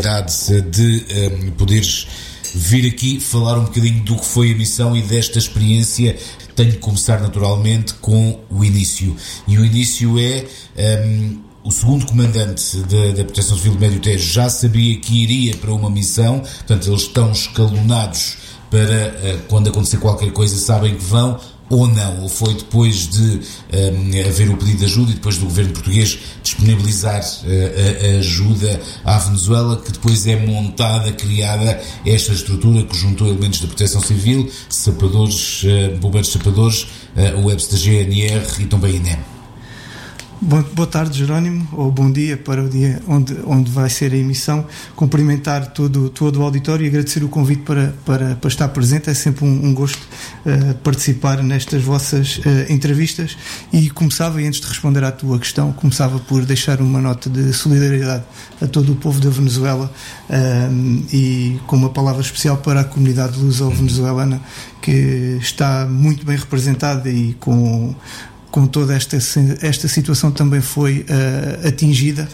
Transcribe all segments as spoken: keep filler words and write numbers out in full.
disponibilidade de um, poderes vir aqui falar um bocadinho do que foi a missão e desta experiência. Tenho que começar naturalmente com o início. E o início é um, o segundo comandante da, da Proteção Civil do Médio Tejo já sabia que iria para uma missão, portanto eles estão escalonados para uh, quando acontecer qualquer coisa sabem que vão ou não, ou foi depois de um, haver o pedido de ajuda e depois do governo português disponibilizar uh, a, a ajuda à Venezuela que depois é montada, criada esta estrutura que juntou elementos da Proteção Civil, sapadores, uh, bombeiros sapadores, uh, o EBS da G N R e também a INEM. Boa tarde, Jerónimo, ou bom dia para o dia onde, onde vai ser a emissão. Cumprimentar todo, todo o auditório e agradecer o convite para, para, para estar presente. É sempre um, um gosto uh, participar nestas vossas uh, entrevistas. E começava, e antes de responder à tua questão, começava por deixar uma nota de solidariedade a todo o povo da Venezuela uh, e com uma palavra especial para a comunidade luso-venezuelana, que está muito bem representada e com... com toda esta, esta situação também foi uh, atingida.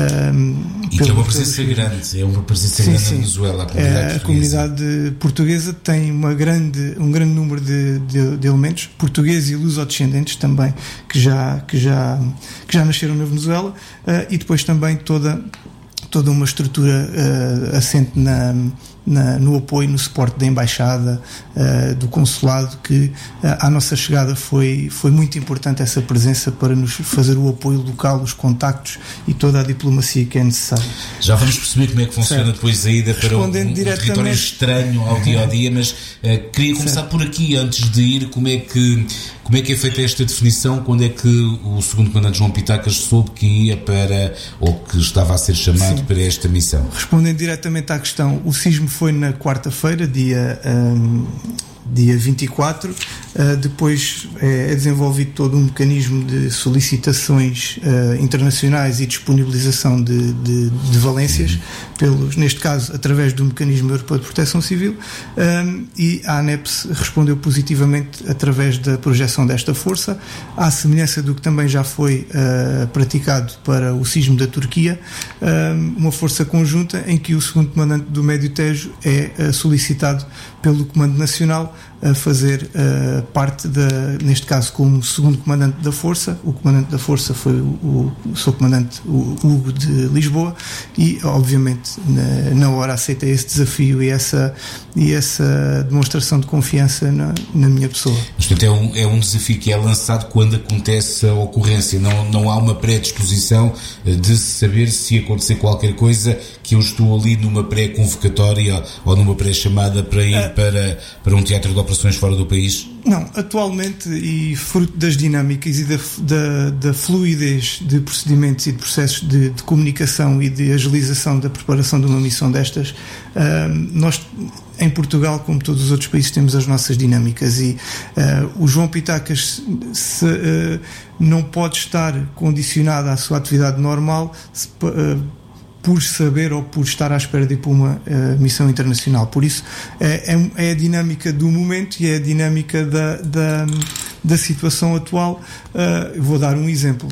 Uh, e que é uma presença grande, é uma presença sim, grande sim. na Venezuela. A comunidade, é, a comunidade portuguesa tem uma grande, um grande número de, de, de elementos, portugueses e luso-descendentes também, que já, que, já, que já nasceram na Venezuela, uh, e depois também toda, toda uma estrutura uh, assente na... Na, no apoio, no suporte da Embaixada, uh, do Consulado, que uh, à nossa chegada foi, foi muito importante essa presença para nos fazer o apoio local, os contactos e toda a diplomacia que é necessária. Já vamos perceber como é que funciona certo. Depois a ida para um, um território estranho ao dia a dia, mas uh, queria começar certo. Por aqui, antes de ir, como é que como é que é feita esta definição, quando é que o segundo comandante João Pitacas soube que ia para, ou que estava a ser chamado Sim. para esta missão? Respondendo diretamente à questão, o sismo foi na quarta-feira, dia, um, dia vinte e quatro, uh, depois é, é desenvolvido todo um mecanismo de solicitações uh, internacionais e disponibilização de, de, de valências, pelos, neste caso através do Mecanismo Europeu de Proteção Civil, um, e a ANEPS respondeu positivamente através da projeção desta força, à semelhança do que também já foi uh, praticado para o sismo da Turquia, um, uma força conjunta em que o segundo comandante do Médio Tejo é uh, solicitado pelo Comando Nacional a fazer uh, parte da, neste caso como segundo comandante da força. O comandante da força foi o, o seu comandante, o Hugo de Lisboa, e obviamente na, na hora aceita esse desafio e essa, e essa demonstração de confiança na, na minha pessoa. Portanto, é um, é um desafio que é lançado quando acontece a ocorrência, não, não há uma predisposição de saber se acontecer qualquer coisa que eu estou ali numa pré-convocatória ou numa pré-chamada para ir é. para, para um teatro de operações fora do país? Não, atualmente, e fruto das dinâmicas e da, da, da fluidez de procedimentos e de processos de, de comunicação e de agilização da preparação de uma missão destas, uh, nós em Portugal, como todos os outros países, temos as nossas dinâmicas e uh, o João Pitacas se, uh, não pode estar condicionado à sua atividade normal se, uh, por saber ou por estar à espera de ir para uma uh, missão internacional. Por isso é, é, é a dinâmica do momento e é a dinâmica da, da, da situação atual. Uh, vou dar um exemplo.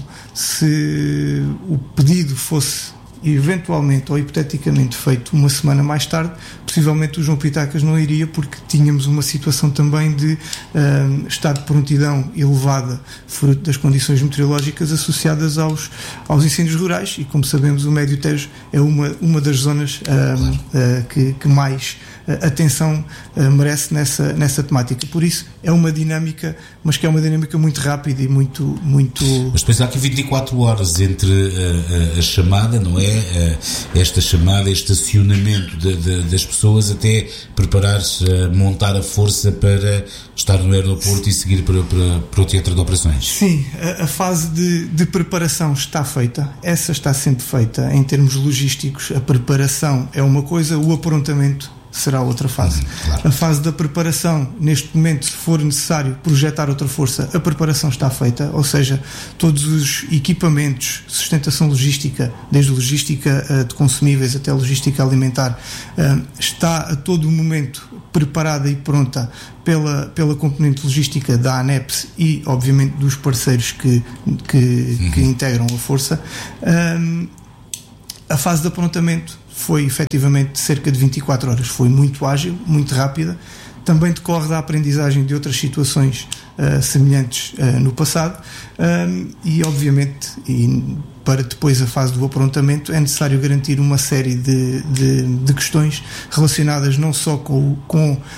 Se o pedido fosse eventualmente ou hipoteticamente feito uma semana mais tarde, possivelmente o João Pitacas não iria, porque tínhamos uma situação também de um, estado de prontidão elevada, fruto das condições meteorológicas associadas aos, aos incêndios rurais, e como sabemos o Médio Tejo é uma, uma das zonas um, uh, que, que mais uh, atenção uh, merece nessa, nessa temática. Por isso é uma dinâmica, mas que é uma dinâmica muito rápida e muito... muito... Mas depois há aqui vinte e quatro horas entre a, a, a chamada, não é? Esta chamada, este acionamento de, de, das pessoas até preparar-se, montar a força para estar no aeroporto e seguir para, para, para o teatro de operações. Sim, a, a fase de, de preparação está feita, essa está sempre feita em termos logísticos. A preparação é uma coisa, o aprontamento será outra fase. Hum, claro. A fase da preparação, neste momento, se for necessário projetar outra força, a preparação está feita, ou seja, todos os equipamentos, sustentação logística, desde logística uh, de consumíveis até logística alimentar, uh, está a todo o momento preparada e pronta pela, pela componente logística da ANEPS e, obviamente, dos parceiros que, que, uhum. que integram a força. Um, a fase de aprontamento foi efetivamente cerca de vinte e quatro horas, foi muito ágil, muito rápida, também decorre da aprendizagem de outras situações uh, semelhantes uh, no passado, um, e obviamente e para depois a fase do aprontamento é necessário garantir uma série de, de, de questões relacionadas não só com, com uh,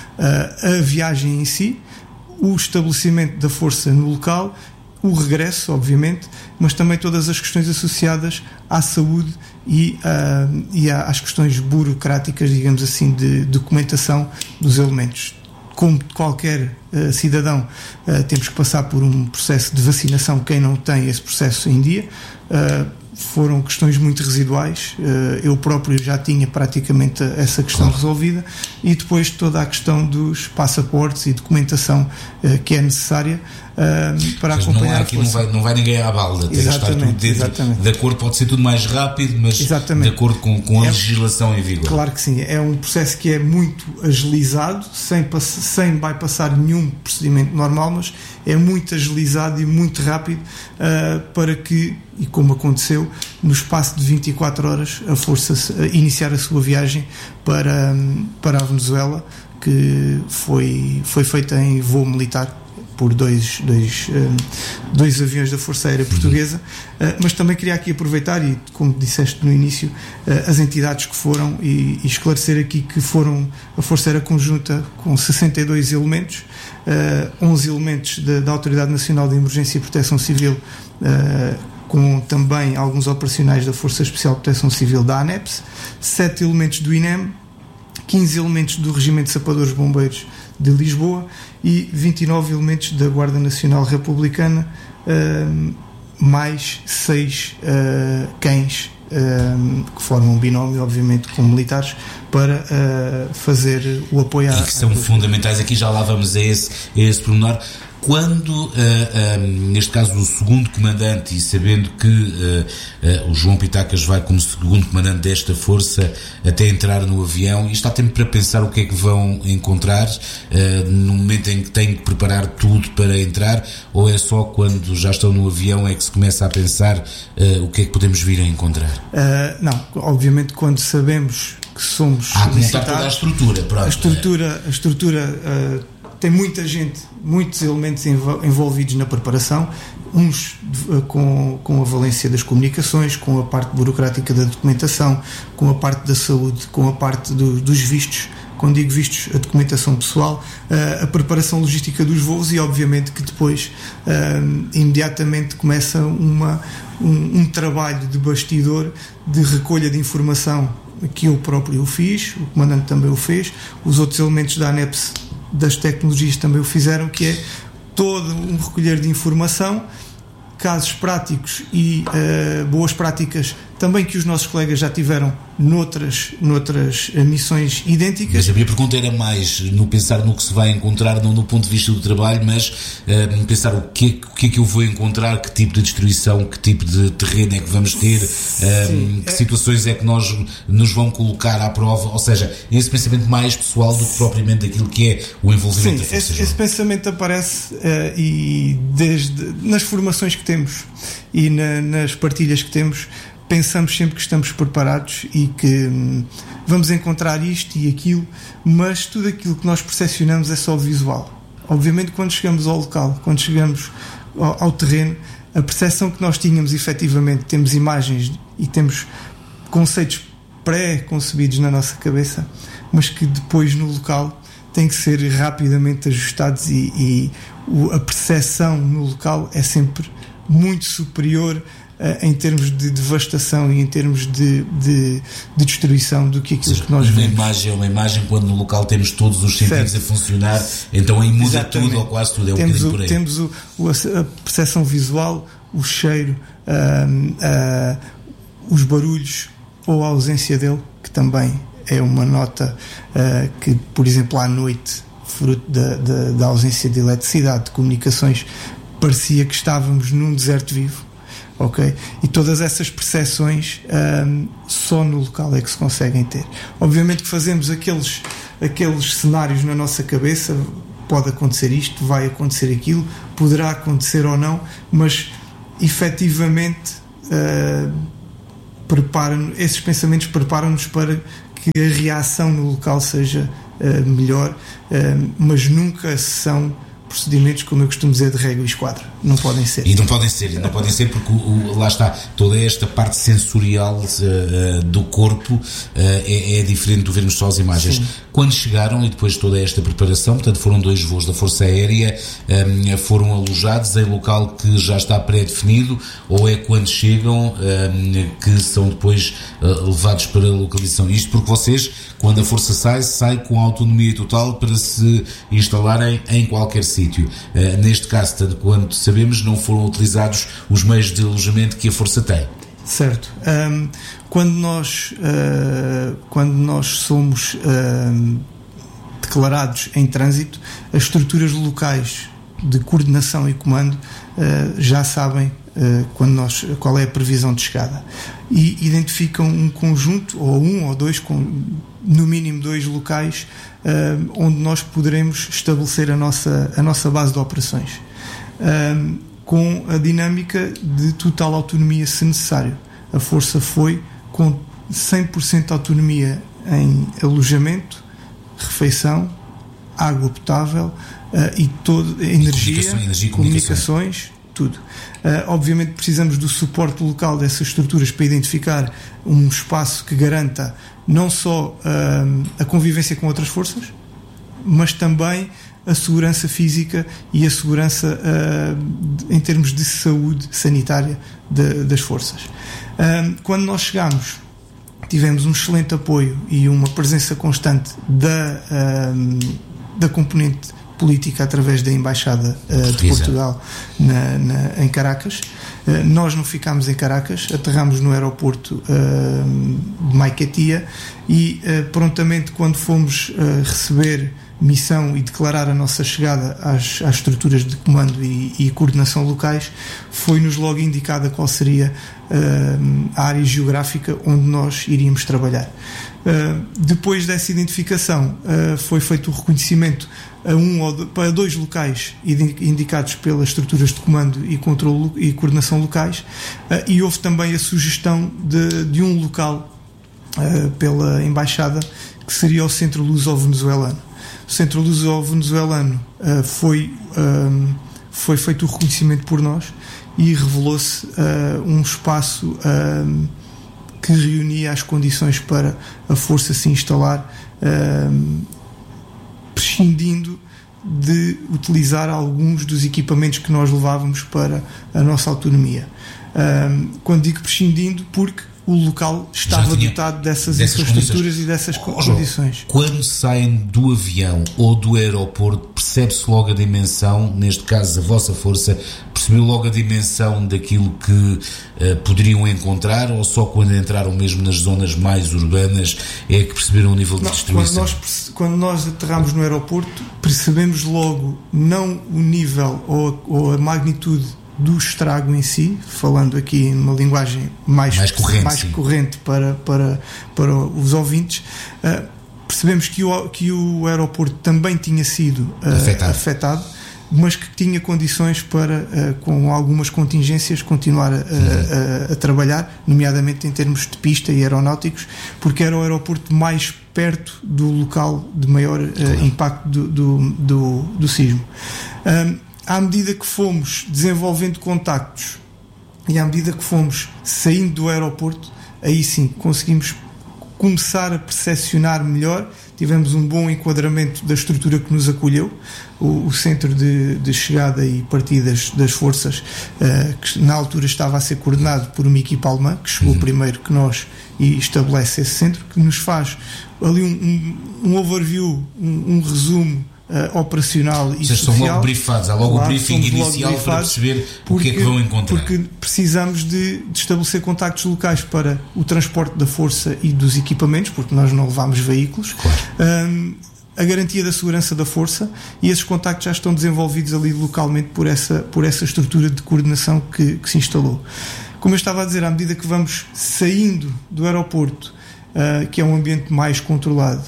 a viagem em si, o estabelecimento da força no local, o regresso, obviamente, mas também todas as questões associadas à saúde e, uh, e às questões burocráticas, digamos assim, de documentação dos elementos. Como qualquer uh, cidadão, uh, temos que passar por um processo de vacinação, quem não tem esse processo em dia. Uh, foram questões muito residuais, uh, eu próprio já tinha praticamente essa questão claro. resolvida, e depois toda a questão dos passaportes e documentação uh, que é necessária uh, para mas acompanhar. Não, há aqui, não, vai, não vai ninguém à balda, tem que estar tudo dentro. Exatamente. De acordo, pode ser tudo mais rápido, mas exatamente. de acordo com, com a é, legislação em vigor. Claro que sim, é um processo que é muito agilizado, sem, sem bypassar nenhum procedimento normal, mas é muito agilizado e muito rápido uh, para que, e como aconteceu, no espaço de vinte e quatro horas a força uh, iniciar a sua viagem para, um, para a Venezuela, que foi, foi feita em voo militar por dois, dois, um, dois aviões da Força Aérea Portuguesa, uh, mas também queria aqui aproveitar e, como disseste no início, uh, as entidades que foram e, e esclarecer aqui que foram a Força Aérea Conjunta com sessenta e dois elementos, uh, onze elementos da, da Autoridade Nacional de Emergência e Proteção Civil, uh, com também alguns operacionais da Força Especial de Proteção Civil da ANEPS, sete elementos do I N E M, quinze elementos do Regimento de Sapadores Bombeiros de Lisboa e vinte e nove elementos da Guarda Nacional Republicana, uh, mais seis uh, cães uh, que formam um binómio, obviamente, com militares, para uh, fazer o apoio à... E que são fundamentais, aqui já lá vamos a esse, a esse pormenor. Quando, uh, uh, neste caso, o segundo comandante, e sabendo que uh, uh, o João Pitacas vai como segundo comandante desta força até entrar no avião, e está tempo para pensar o que é que vão encontrar uh, no momento em que têm que preparar tudo para entrar, ou é só quando já estão no avião é que se começa a pensar uh, o que é que podemos vir a encontrar? Uh, não, obviamente quando sabemos que somos Há que montar toda a estrutura, pronto. A estrutura, a estrutura uh, tem muita gente, muitos elementos envolvidos na preparação, uns com, com a valência das comunicações, com a parte burocrática da documentação, com a parte da saúde, com a parte do, dos vistos, quando digo vistos, a documentação pessoal, a preparação logística dos voos, e obviamente que depois uh, imediatamente começa uma, um, um trabalho de bastidor de recolha de informação, que eu próprio o fiz, o comandante também o fez, os outros elementos da ANEPS das tecnologias também o fizeram, que é todo um recolher de informação, casos práticos e uh, boas práticas também que os nossos colegas já tiveram noutras, noutras missões idênticas. Mas a minha pergunta era mais no pensar no que se vai encontrar, não no ponto de vista do trabalho, mas uh, pensar o que, é, o que é que eu vou encontrar, que tipo de destruição, que tipo de terreno é que vamos ter, uh, que é... situações é que nós nos vão colocar à prova, ou seja, esse pensamento mais pessoal do que propriamente aquilo que é o envolvimento Sim, da força. Esse, esse pensamento aparece uh, e desde nas formações que temos e na, nas partilhas que temos, pensamos sempre que estamos preparados e que hum, vamos encontrar isto e aquilo, mas tudo aquilo que nós percepcionamos é só visual. Obviamente, quando chegamos ao local, quando chegamos ao, ao terreno, a percepção que nós tínhamos, efetivamente, temos imagens e temos conceitos pré-concebidos na nossa cabeça, mas que depois no local têm que ser rapidamente ajustados, e, e a percepção no local é sempre muito superior em termos de devastação e em termos de, de, de destruição do que aquilo seja, que nós uma vemos. Imagem é uma imagem quando no local temos todos os sentidos certo. a funcionar, então aí muda Exatamente. tudo ou quase tudo, é temos um o, por aí. Temos o, o, a percepção visual, o cheiro, uh, uh, os barulhos ou a ausência dele, que também é uma nota uh, que, por exemplo, à noite, fruto da, da, da ausência de eletricidade, de comunicações, parecia que estávamos num deserto vivo. Okay? E todas essas percepções um, só no local é que se conseguem ter. Obviamente que fazemos aqueles, aqueles cenários na nossa cabeça, pode acontecer isto, vai acontecer aquilo, poderá acontecer ou não, mas efetivamente uh, prepara-nos, esses pensamentos preparam-nos para que a reação no local seja uh, melhor, uh, mas nunca são procedimentos, como eu costumo dizer, de régua e esquadra. Não podem ser. E não podem ser, não podem ser porque o, o, lá está, toda esta parte sensorial uh, uh, do corpo uh, é, é diferente do vermos só as imagens. Sim. Quando chegaram, e depois de toda esta preparação, portanto foram dois voos da Força Aérea, um, foram alojados em local que já está pré-definido, ou é quando chegam um, que são depois uh, levados para a localização? Isto porque vocês, quando a Força sai, sai com autonomia total para se instalarem em qualquer sítio. Uh, neste caso, tanto quanto sabemos, não foram utilizados os meios de alojamento que a Força tem. Certo. Um, quando nós uh, quando nós somos uh, declarados em trânsito, as estruturas locais de coordenação e comando uh, já sabem uh, quando nós, qual é a previsão de chegada e identificam um conjunto, ou um ou dois, com, no mínimo dois locais uh, onde nós poderemos estabelecer a nossa, a nossa base de operações. Uh, com a dinâmica de total autonomia se necessário. A Força foi com cem por cento de autonomia em alojamento, refeição, água potável uh, e toda energia, comunicação, energia comunicações, tudo. Uh, obviamente precisamos do suporte local dessas estruturas para identificar um espaço que garanta não só uh, a convivência com outras forças, mas também a segurança física e a segurança uh, em termos de saúde sanitária de, das forças. Uh, quando nós chegámos, tivemos um excelente apoio e uma presença constante da, uh, da componente política através da Embaixada uh, de Portugal na, na, em Caracas. Uh, nós não ficámos em Caracas, aterramos no aeroporto uh, de Maiquetia e uh, prontamente, quando fomos uh, receber missão e declarar a nossa chegada às, às estruturas de comando e, e coordenação locais, foi-nos logo indicada qual seria uh, a área geográfica onde nós iríamos trabalhar. Uh, depois dessa identificação, uh, foi feito o reconhecimento a um ou do, para dois locais indicados pelas estruturas de comando e controle e coordenação locais, uh, e houve também a sugestão de, de um local uh, pela Embaixada, que seria o Centro Luso-Venezuelano. O Centro Luso-Venezuelano uh, foi, um, foi feito o reconhecimento por nós e revelou-se uh, um espaço uh, que reunia as condições para a Força se instalar, uh, prescindindo de utilizar alguns dos equipamentos que nós levávamos para a nossa autonomia. Uh, quando digo prescindindo, porque o local estava dotado dessas, dessas infraestruturas condições. E dessas oh, condições. Quando saem do avião ou do aeroporto, percebe-se logo a dimensão, neste caso a vossa força, percebeu logo a dimensão daquilo que uh, poderiam encontrar, ou só quando entraram mesmo nas zonas mais urbanas é que perceberam o nível de não, destruição? Quando nós, quando nós aterramos no aeroporto, percebemos logo não o nível ou, ou a magnitude do estrago em si, falando aqui numa linguagem mais, mais corrente, mais corrente para, para, para os ouvintes, uh, percebemos que o, que o aeroporto também tinha sido uh, afetado. afetado, mas que tinha condições para, uh, com algumas contingências, continuar a, a, a, a trabalhar, nomeadamente em termos de pista e aeronáuticos, porque era o aeroporto mais perto do local de maior uh, claro. impacto do, do, do, do sismo. Um, À medida que fomos desenvolvendo contactos e à medida que fomos saindo do aeroporto, aí sim conseguimos começar a percepcionar melhor. Tivemos um bom enquadramento da estrutura que nos acolheu, o, o centro de, de chegada e partidas das forças, uh, que na altura estava a ser coordenado por uma equipa alemã, que chegou uhum. primeiro que nós e estabelece esse centro, que nos faz ali um, um, um overview, um, um resumo Uh, operacional e social. Vocês são logo briefados, há logo claro, o briefing inicial para perceber porque, o que é que vão encontrar. Porque precisamos de, de estabelecer contactos locais para o transporte da força e dos equipamentos, porque nós não levamos veículos, claro. um, a garantia da segurança da força, e esses contactos já estão desenvolvidos ali localmente por essa, por essa estrutura de coordenação que, que se instalou. Como eu estava a dizer, à medida que vamos saindo do aeroporto, uh, que é um ambiente mais controlado,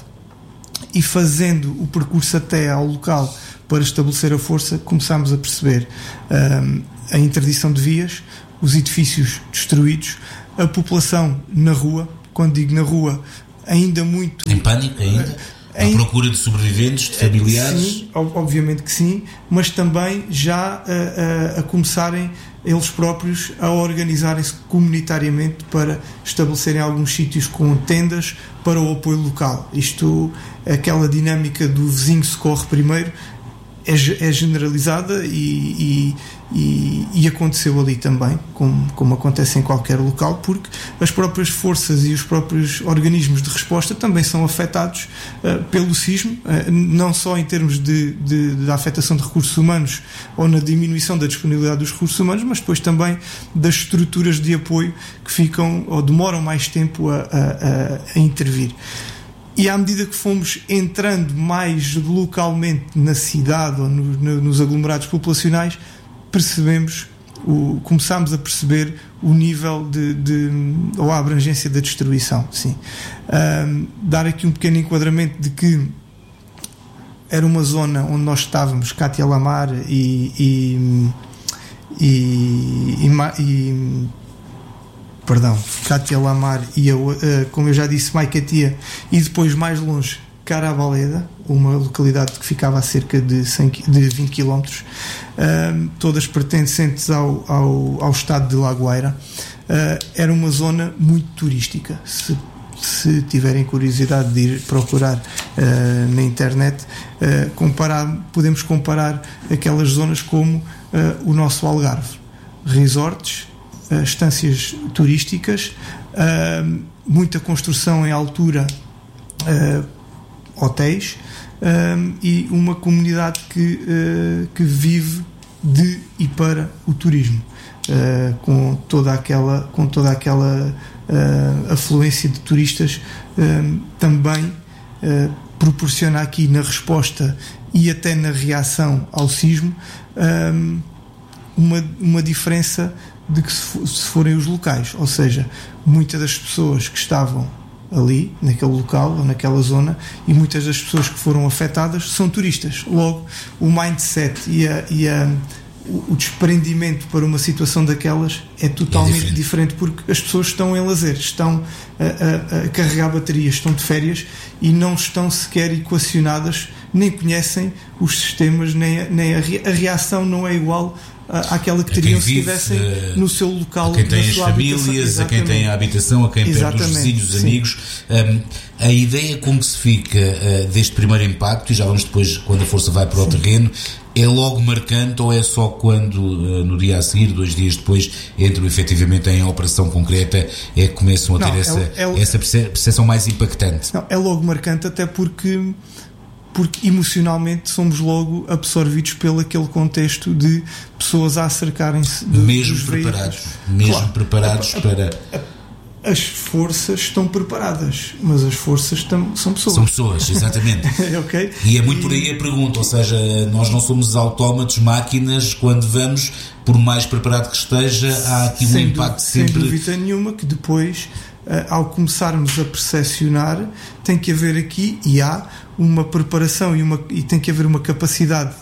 e fazendo o percurso até ao local para estabelecer a força, começámos a perceber um, a interdição de vias, os edifícios destruídos, a população na rua, quando digo na rua, ainda muito... Em pânico ainda? À em, procura de sobreviventes, de familiares? Sim, obviamente que sim, mas também já a, a, a começarem eles próprios a organizarem-se comunitariamente para estabelecerem alguns sítios com tendas para o apoio local. Isto, aquela dinâmica do vizinho socorre primeiro, é, é generalizada e, e, e, e aconteceu ali também, como, como acontece em qualquer local, porque as próprias forças e os próprios organismos de resposta também são afetados uh, pelo sismo, uh, não só em termos de, de, de afetação de recursos humanos ou na diminuição da disponibilidade dos recursos humanos, mas depois também das estruturas de apoio que ficam ou demoram mais tempo a, a, a intervir. E à medida que fomos entrando mais localmente na cidade ou no, no, nos aglomerados populacionais, percebemos, o, começámos a perceber o nível de, de ou a abrangência da destruição. Sim. Um, dar aqui um pequeno enquadramento de que era uma zona onde nós estávamos, Cátia Lamar e, e, e, e, e perdão, Cátia Lamar e eu, uh, como eu já disse, Maicatia, e depois mais longe Carabaleda, uma localidade que ficava a cerca de, cem, de vinte quilómetros, uh, todas pertencentes ao, ao, ao estado de Lagoeira. Uh, era uma zona muito turística. Se, se tiverem curiosidade de ir procurar uh, na internet, uh, comparar, podemos comparar aquelas zonas como uh, o nosso Algarve. Resorts, Uh, estâncias turísticas, uh, muita construção em altura, uh, hotéis, uh, e uma comunidade que, uh, que vive de e para o turismo, uh, com toda aquela, com toda aquela uh, afluência de turistas. Uh, também uh, proporciona aqui na resposta e até na reação ao sismo uh, uma, uma diferença de que se forem os locais, ou seja, muitas das pessoas que estavam ali, naquele local ou naquela zona, e muitas das pessoas que foram afetadas são turistas. Logo, o mindset e, a, e a, o desprendimento para uma situação daquelas é totalmente é diferente. diferente, porque as pessoas estão em lazer, estão a, a, a carregar baterias, estão de férias e não estão sequer equacionadas, nem conhecem os sistemas, nem a, nem a, a reação não é igual àquela que teriam se estivessem uh, no seu local, a quem tem as famílias, a quem tem a habitação, a quem perde os vizinhos, os amigos. Um, a ideia com que se fica uh, deste primeiro impacto, e já vamos depois, quando a força vai para o sim. terreno, é logo marcante ou é só quando uh, no dia a seguir, dois dias depois, entram efetivamente em operação concreta, é que começam a ter não, essa, é, é, essa percepção mais impactante? Não, é logo marcante, até porque porque emocionalmente somos logo absorvidos pelo aquele contexto de pessoas a acercarem-se de, mesmo preparados mesmo claro, preparados a, a, para as forças estão preparadas, mas as forças tam, são pessoas são pessoas, exatamente. Okay? E é muito e, por aí a pergunta, ou seja, nós não somos autómatos, máquinas, quando vamos, por mais preparado que esteja, há aqui um impacto sempre... Sem dúvida nenhuma que depois, ao começarmos a percepcionar, tem que haver aqui, e há uma preparação e, uma, e tem que haver uma capacidade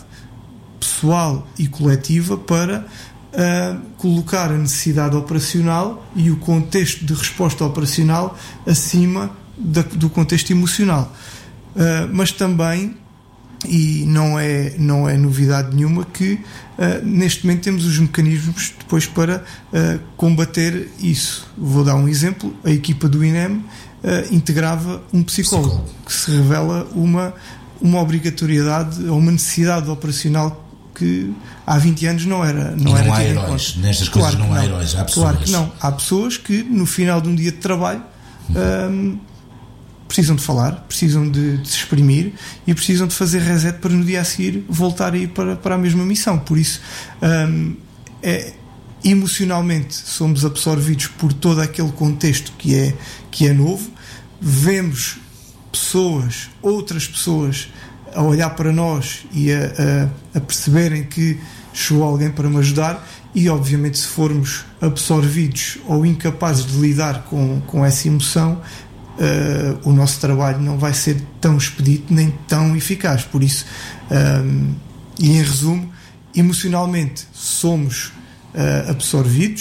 pessoal e coletiva para uh, colocar a necessidade operacional e o contexto de resposta operacional acima da, do contexto emocional. Uh, mas também, e não é, não é novidade nenhuma, que uh, neste momento temos os mecanismos depois para uh, combater isso. Vou dar um exemplo: a equipa do I N E M Uh, integrava um psicólogo, psicólogo, que se revela uma, uma obrigatoriedade ou uma necessidade operacional que há vinte anos não era. Não, não era há heróis, nestas coisas claro não, não há heróis, há pessoas. Claro que não, há pessoas que no final de um dia de trabalho uhum. um, precisam de falar, precisam de, de se exprimir e precisam de fazer reset para no dia a seguir voltar a ir para, para a mesma missão. Por isso, um, é emocionalmente somos absorvidos por todo aquele contexto que é, que é novo, vemos pessoas, outras pessoas a olhar para nós e a, a, a perceberem que chegou alguém para me ajudar, e obviamente se formos absorvidos ou incapazes de lidar com, com essa emoção, uh, o nosso trabalho não vai ser tão expedito nem tão eficaz. Por isso, um, e em resumo, emocionalmente somos Uh, absorvidos,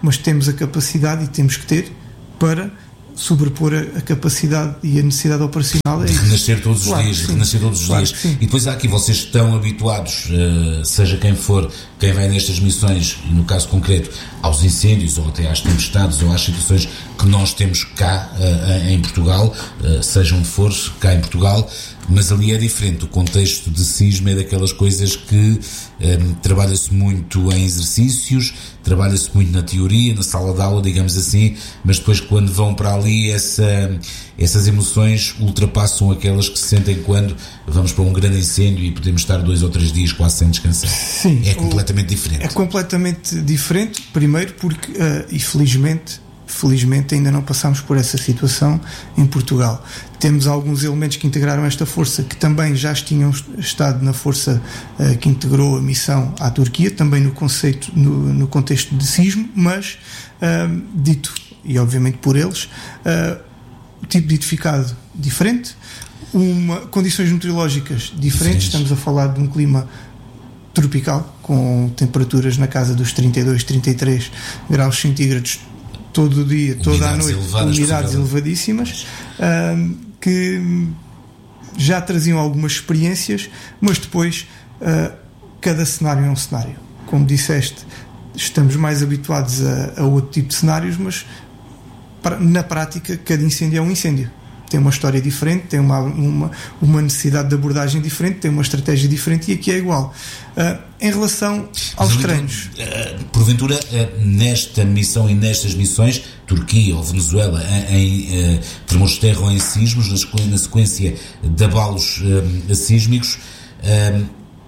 mas temos a capacidade e temos que ter para sobrepor a, a capacidade e a necessidade operacional. É de renascer todos os claro dias, de renascer todos os claro dias. E depois há aqui, vocês estão habituados, uh, seja quem for, quem vai nestas missões, e no caso concreto, aos incêndios, ou até às tempestades, ou às situações que nós temos cá uh, em Portugal, uh, seja onde for, cá em Portugal, mas ali é diferente. O contexto de sismo é daquelas coisas que um, trabalha-se muito em exercícios, trabalha-se muito na teoria, na sala de aula, digamos assim, mas depois quando vão para ali, essa, essas emoções ultrapassam aquelas que se sentem quando vamos para um grande incêndio e podemos estar dois ou três dias quase sem descansar. Sim, é completamente diferente. É completamente diferente, primeiro porque, uh, e felizmente, felizmente ainda não passámos por essa situação em Portugal. Temos alguns elementos que integraram esta força que também já tinham estado na força uh, que integrou a missão à Turquia, também no conceito, no, no contexto de sismo, mas uh, dito, e obviamente por eles, uh, tipo de edificado diferente, uma, condições meteorológicas diferentes. Sim. Estamos a falar de um clima tropical, com temperaturas na casa dos trinta e dois, trinta e três graus centígrados todo o dia, toda a noite, umidades elevadíssimas, uh, que já traziam algumas experiências, mas depois uh, cada cenário é um cenário. Como disseste, estamos mais habituados a, a outro tipo de cenários, mas pra, na prática cada incêndio é um incêndio. Tem uma história diferente, tem uma, uma, uma necessidade de abordagem diferente, tem uma estratégia diferente, e aqui é igual. Uh, em relação aos treinos, uh, porventura, uh, nesta missão e nestas missões, Turquia ou Venezuela, em, em uh, tremores de terra ou em sismos, na sequência, na sequência de abalos uh, sísmicos, uh,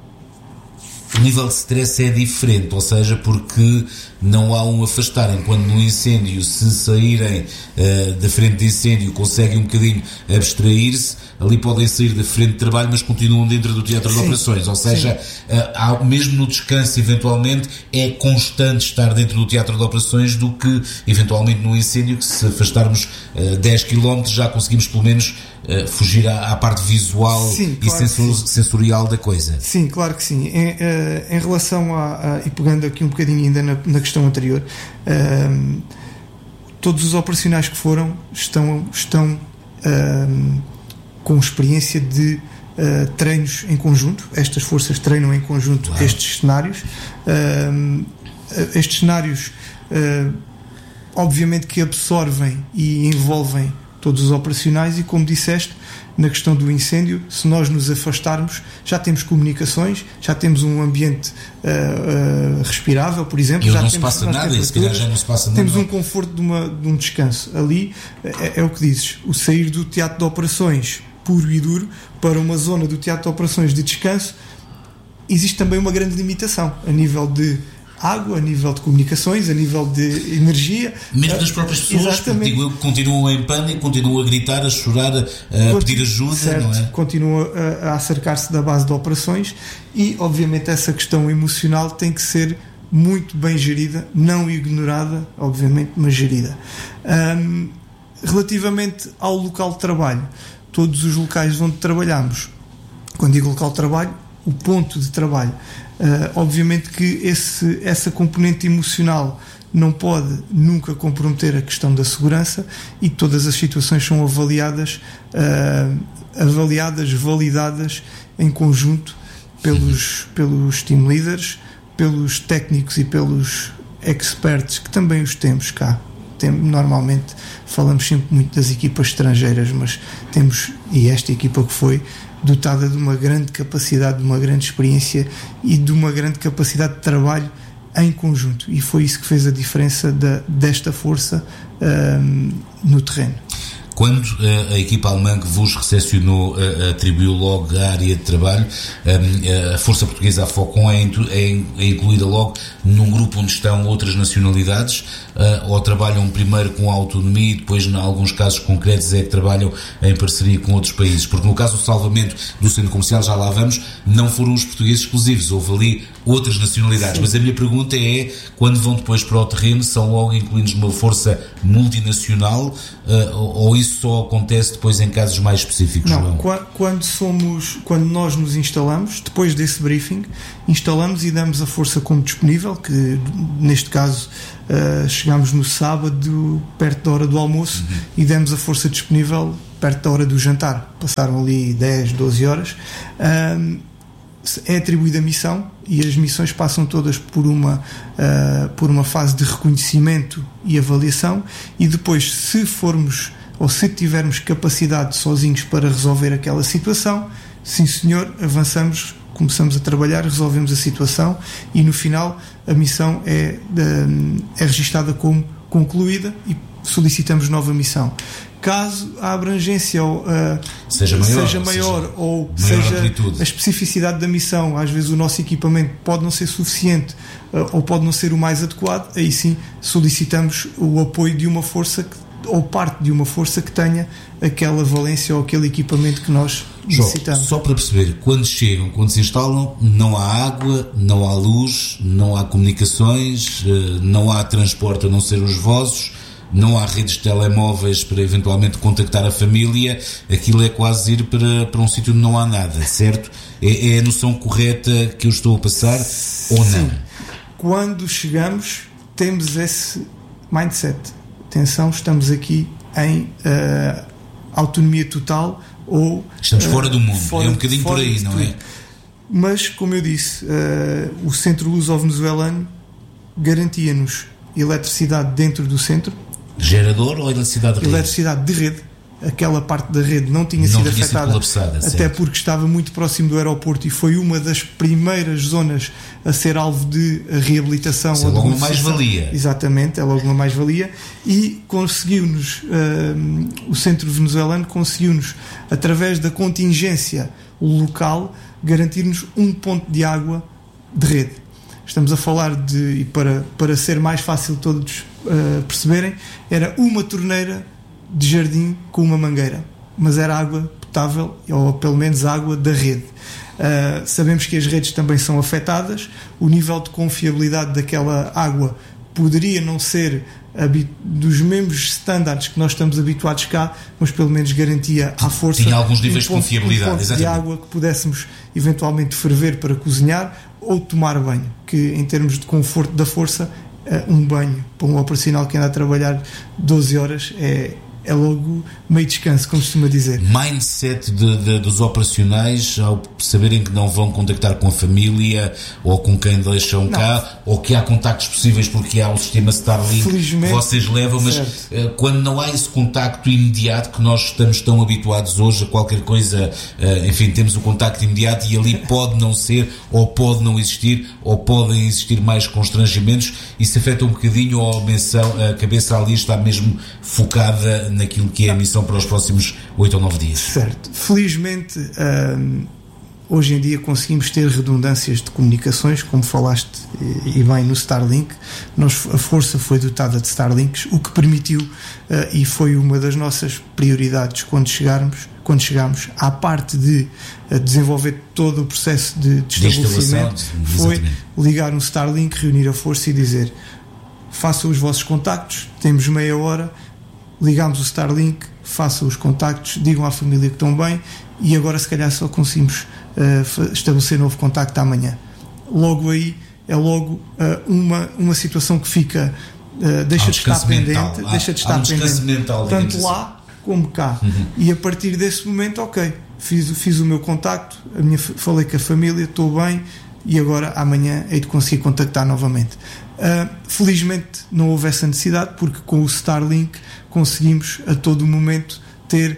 o nível de stress é diferente, ou seja, porque não há um afastar, enquanto no incêndio, se saírem uh, da frente de incêndio, conseguem um bocadinho abstrair-se, ali podem sair da frente de trabalho, mas continuam dentro do teatro Sim. de operações, ou seja, uh, há, mesmo no descanso, eventualmente, é constante estar dentro do teatro de operações do que, eventualmente, no incêndio, que se afastarmos uh, dez quilómetros, já conseguimos, pelo menos, Uh, fugir à, à parte visual sim, e claro sensor, sensorial da coisa. Sim, claro que sim. Em, uh, em relação a, a, e pegando aqui um bocadinho ainda na, na questão anterior, uh, todos os operacionais que foram estão, estão uh, com experiência de uh, treinos em conjunto. Estas forças treinam em conjunto claro. estes cenários. Uh, estes cenários uh, obviamente que absorvem e envolvem todos os operacionais, e como disseste, na questão do incêndio, se nós nos afastarmos, já temos comunicações, já temos um ambiente uh, uh, respirável, por exemplo. E já não temos, se passa nada, e se calhar já não se passa nada. Temos um conforto de, uma, de um descanso. Ali é, é o que dizes, o sair do teatro de operações puro e duro para uma zona do teatro de operações de descanso, existe também uma grande limitação a nível de água, a nível de comunicações, a nível de energia. Mesmo das próprias pessoas, porque digo eu, continuam em pânico, continuam a gritar, a chorar, a, a pedir ajuda, certo, não é? Continuam a, a acercar-se da base de operações, e obviamente essa questão emocional tem que ser muito bem gerida, não ignorada, obviamente, mas gerida. Um, relativamente ao local de trabalho, todos os locais onde trabalhamos, quando digo local de trabalho, o ponto de trabalho, Uh, obviamente que esse, essa componente emocional não pode nunca comprometer a questão da segurança, e todas as situações são avaliadas, uh, avaliadas, validadas em conjunto pelos, pelos team leaders, pelos técnicos e pelos experts, que também os temos cá. Tem, normalmente falamos sempre muito das equipas estrangeiras, mas temos, e esta equipa que foi dotada de uma grande capacidade, de uma grande experiência e de uma grande capacidade de trabalho em conjunto, e foi isso que fez a diferença da, desta força um, no terreno. Quando uh, a equipa alemã que vos recepcionou uh, atribuiu logo a área de trabalho, um, a força portuguesa, a FOCOM, é, é, é incluída logo num grupo onde estão outras nacionalidades, uh, ou trabalham primeiro com a autonomia e depois, em alguns casos concretos, é que trabalham em parceria com outros países? Porque no caso do salvamento do centro comercial, já lá vamos, não foram os portugueses exclusivos, houve ali outras nacionalidades. Sim. Mas a minha pergunta é, quando vão depois para o terreno, são logo incluídos numa força multinacional, uh, ou isso isso só acontece depois em casos mais específicos? Não, quando, somos, quando nós nos instalamos, depois desse briefing, instalamos e damos a força como disponível, que neste caso uh, chegámos no sábado perto da hora do almoço, uhum. e demos a força disponível perto da hora do jantar. Passaram ali dez, doze horas. Um, é atribuída a missão e as missões passam todas por uma, uh, por uma fase de reconhecimento e avaliação, e depois, se formos ou se tivermos capacidade sozinhos para resolver aquela situação, sim senhor, avançamos, começamos a trabalhar, resolvemos a situação e no final a missão é, é registada como concluída e solicitamos nova missão. Caso a abrangência uh, seja maior, seja maior seja ou maior seja amplitude, a especificidade da missão, às vezes o nosso equipamento pode não ser suficiente uh, ou pode não ser o mais adequado, aí sim solicitamos o apoio de uma força que, ou parte de uma força que tenha aquela valência ou aquele equipamento que nós necessitamos. Só, só para perceber, quando chegam, quando se instalam, não há água, não há luz, não há comunicações, não há transporte a não ser os vossos, não há redes de telemóveis para eventualmente contactar a família, aquilo é quase ir para, para um sítio onde não há nada, certo? É, é a noção correta que eu estou a passar, ou não? Sim. Quando chegamos, temos esse mindset. Atenção, estamos aqui em uh, autonomia total ou... Estamos uh, fora do mundo, fora, é um bocadinho por aí, não é? Mas, como eu disse, uh, o Centro Luso-Venezuelano garantia-nos eletricidade dentro do centro. Gerador ou eletricidade de rede? Eletricidade de rede. Aquela parte da rede não tinha não sido tinha afetada, colapsada, até certo. porque estava muito próximo do aeroporto e foi uma das primeiras zonas a ser alvo de reabilitação. Isso é logo uma mais-valia. Exatamente, é logo uma mais-valia. E conseguiu-nos, uh, o centro venezuelano conseguiu-nos, através da contingência local, garantir-nos um ponto de água de rede. Estamos a falar de, e para, para ser mais fácil todos uh, perceberem, era uma torneira de jardim com uma mangueira, mas era água potável, ou pelo menos água da rede. Uh, sabemos que as redes também são afetadas, o nível de confiabilidade daquela água poderia não ser dos mesmos estándares que nós estamos habituados cá, mas pelo menos garantia à força. Tinha alguns níveis um ponto, de confiabilidade, um ponto exatamente. de água que pudéssemos eventualmente ferver para cozinhar ou tomar banho, que em termos de conforto da força, um banho para um operacional que anda a trabalhar doze horas é, é logo meio descanso, como costuma dizer. Mindset de, de, dos operacionais ao saberem que não vão contactar com a família ou com quem deixam não. cá, ou que há contactos possíveis porque há o sistema Starlink que vocês levam, mas uh, quando não há esse contacto imediato que nós estamos tão habituados hoje a qualquer coisa, uh, enfim, temos o contacto imediato e ali pode não ser, ou pode não existir, ou podem existir mais constrangimentos. Isso afeta um bocadinho ou a menção, a cabeça ali está mesmo focada naquilo que é a missão para os próximos oito ou nove dias. Certo. Felizmente, hum, hoje em dia conseguimos ter redundâncias de comunicações, como falaste e bem no Starlink. Nós, a força foi dotada de Starlinks, o que permitiu, uh, e foi uma das nossas prioridades quando chegarmos, quando chegámos à parte de uh, desenvolver todo o processo de, de estabelecimento, foi ligar um Starlink, reunir a força e dizer: façam os vossos contactos, temos meia hora, ligámos o Starlink, façam os contactos, digam à família que estão bem, e agora se calhar só conseguimos uh, estabelecer novo contacto amanhã. Logo aí é logo uh, uma, uma situação que fica uh, deixa de estar pendente, há, deixa de estar um pendente mental, tanto lá assim. como cá. Uhum. E a partir desse momento, ok, fiz, fiz o meu contacto, a minha, falei com a família, estou bem, e agora amanhã hei de conseguir contactar novamente. Uh, felizmente não houve essa necessidade, porque com o Starlink conseguimos a todo momento ter,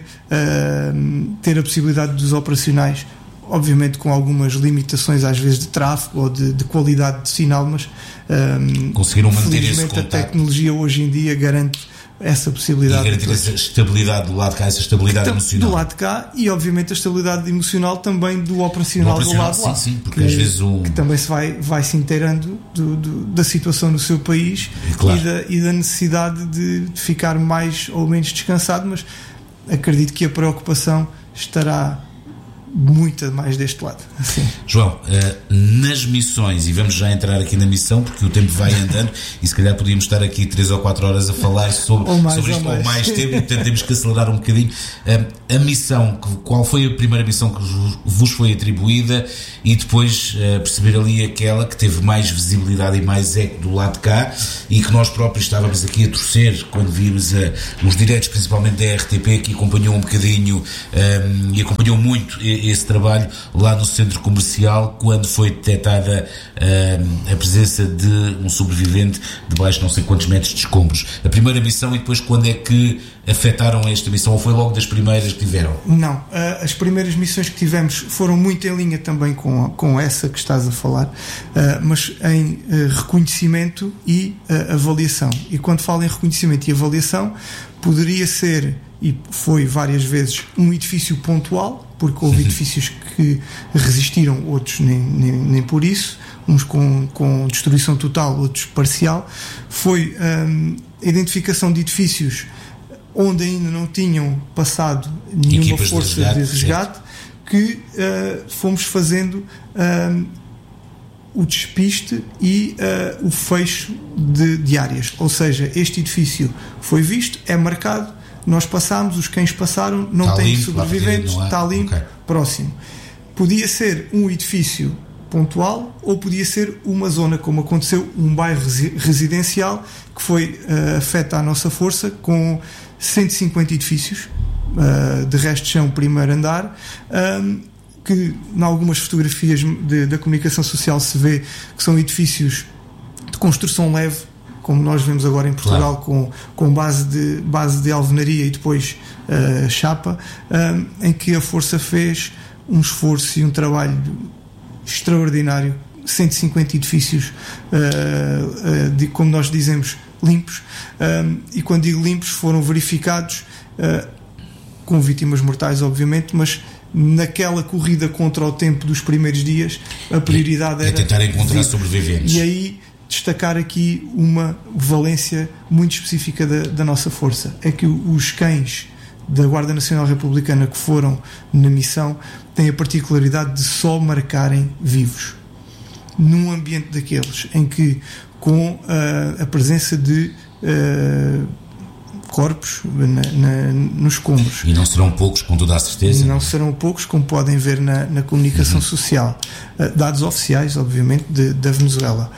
uh, ter a possibilidade dos operacionais, obviamente com algumas limitações às vezes de tráfego ou de, de qualidade de sinal, mas um, conseguiram manter esse felizmente contacto. A tecnologia hoje em dia garante essa possibilidade. E garantir essa estabilidade do lado de cá, essa estabilidade então, emocional. Do lado de cá, e obviamente a estabilidade emocional também do operacional do, operacional, do lado de lá. Sim, sim, porque que, às vezes o... que também se vai, vai se inteirando do, do, da situação no seu país, é claro. e, da, e da necessidade de, de ficar mais ou menos descansado, mas acredito que a preocupação estará muito mais deste lado. Sim. João, nas missões, e vamos já entrar aqui na missão porque o tempo vai andando e se calhar podíamos estar aqui três ou quatro horas a falar sobre, ou mais, sobre isto ou mais, ou mais tempo, portanto temos que acelerar um bocadinho. A missão, qual foi a primeira missão que vos foi atribuída e depois perceber ali aquela que teve mais visibilidade e mais eco do lado de cá e que nós próprios estávamos aqui a torcer quando vimos a, os diretos, principalmente da R T P, que acompanhou um bocadinho um, e acompanhou muito esse trabalho lá no centro comercial, quando foi detectada uh, a presença de um sobrevivente debaixo de não sei quantos metros de escombros. A primeira missão e depois quando é que afetaram esta missão, ou foi logo das primeiras que tiveram? Não, uh, as primeiras missões que tivemos foram muito em linha também com, a, com essa que estás a falar, uh, mas em uh, reconhecimento e uh, avaliação. E quando falo em reconhecimento e avaliação, poderia ser, e foi várias vezes, um edifício pontual, porque houve edifícios que resistiram, outros nem, nem, nem por isso, uns com, com destruição total, outros parcial. Foi um, a identificação de edifícios onde ainda não tinham passado nenhuma Equipas força de resgate, de resgate que uh, fomos fazendo uh, o despiste e uh, o fecho de, de áreas. Ou seja, este edifício foi visto, é marcado, nós passámos, os cães passaram, não têm sobreviventes, está limpo, okay. Próximo. Podia ser um edifício pontual ou podia ser uma zona, como aconteceu, um bairro residencial que foi uh, afeta a nossa força com cento e cinquenta edifícios, uh, de resto de chão, primeiro andar, um, que em algumas fotografias de, da comunicação social se vê que são edifícios de construção leve, como nós vemos agora em Portugal, claro. com, com base, de, base de alvenaria e depois uh, chapa, um, em que a força fez um esforço e um trabalho extraordinário, cento e cinquenta edifícios, uh, uh, de, como nós dizemos, limpos, um, e quando digo limpos, foram verificados uh, com vítimas mortais, obviamente, mas naquela corrida contra o tempo dos primeiros dias, a prioridade é, era é tentar encontrar sobreviventes. E aí destacar aqui uma valência muito específica da, da nossa força, é que os cães da Guarda Nacional Republicana que foram na missão têm a particularidade de só marcarem vivos num ambiente daqueles em que com uh, a presença de uh, corpos na, na, nos escombros. E não serão poucos, com toda a certeza. E não serão poucos, como podem ver na, na comunicação uhum. social. Uh, dados oficiais, obviamente, de, da Venezuela.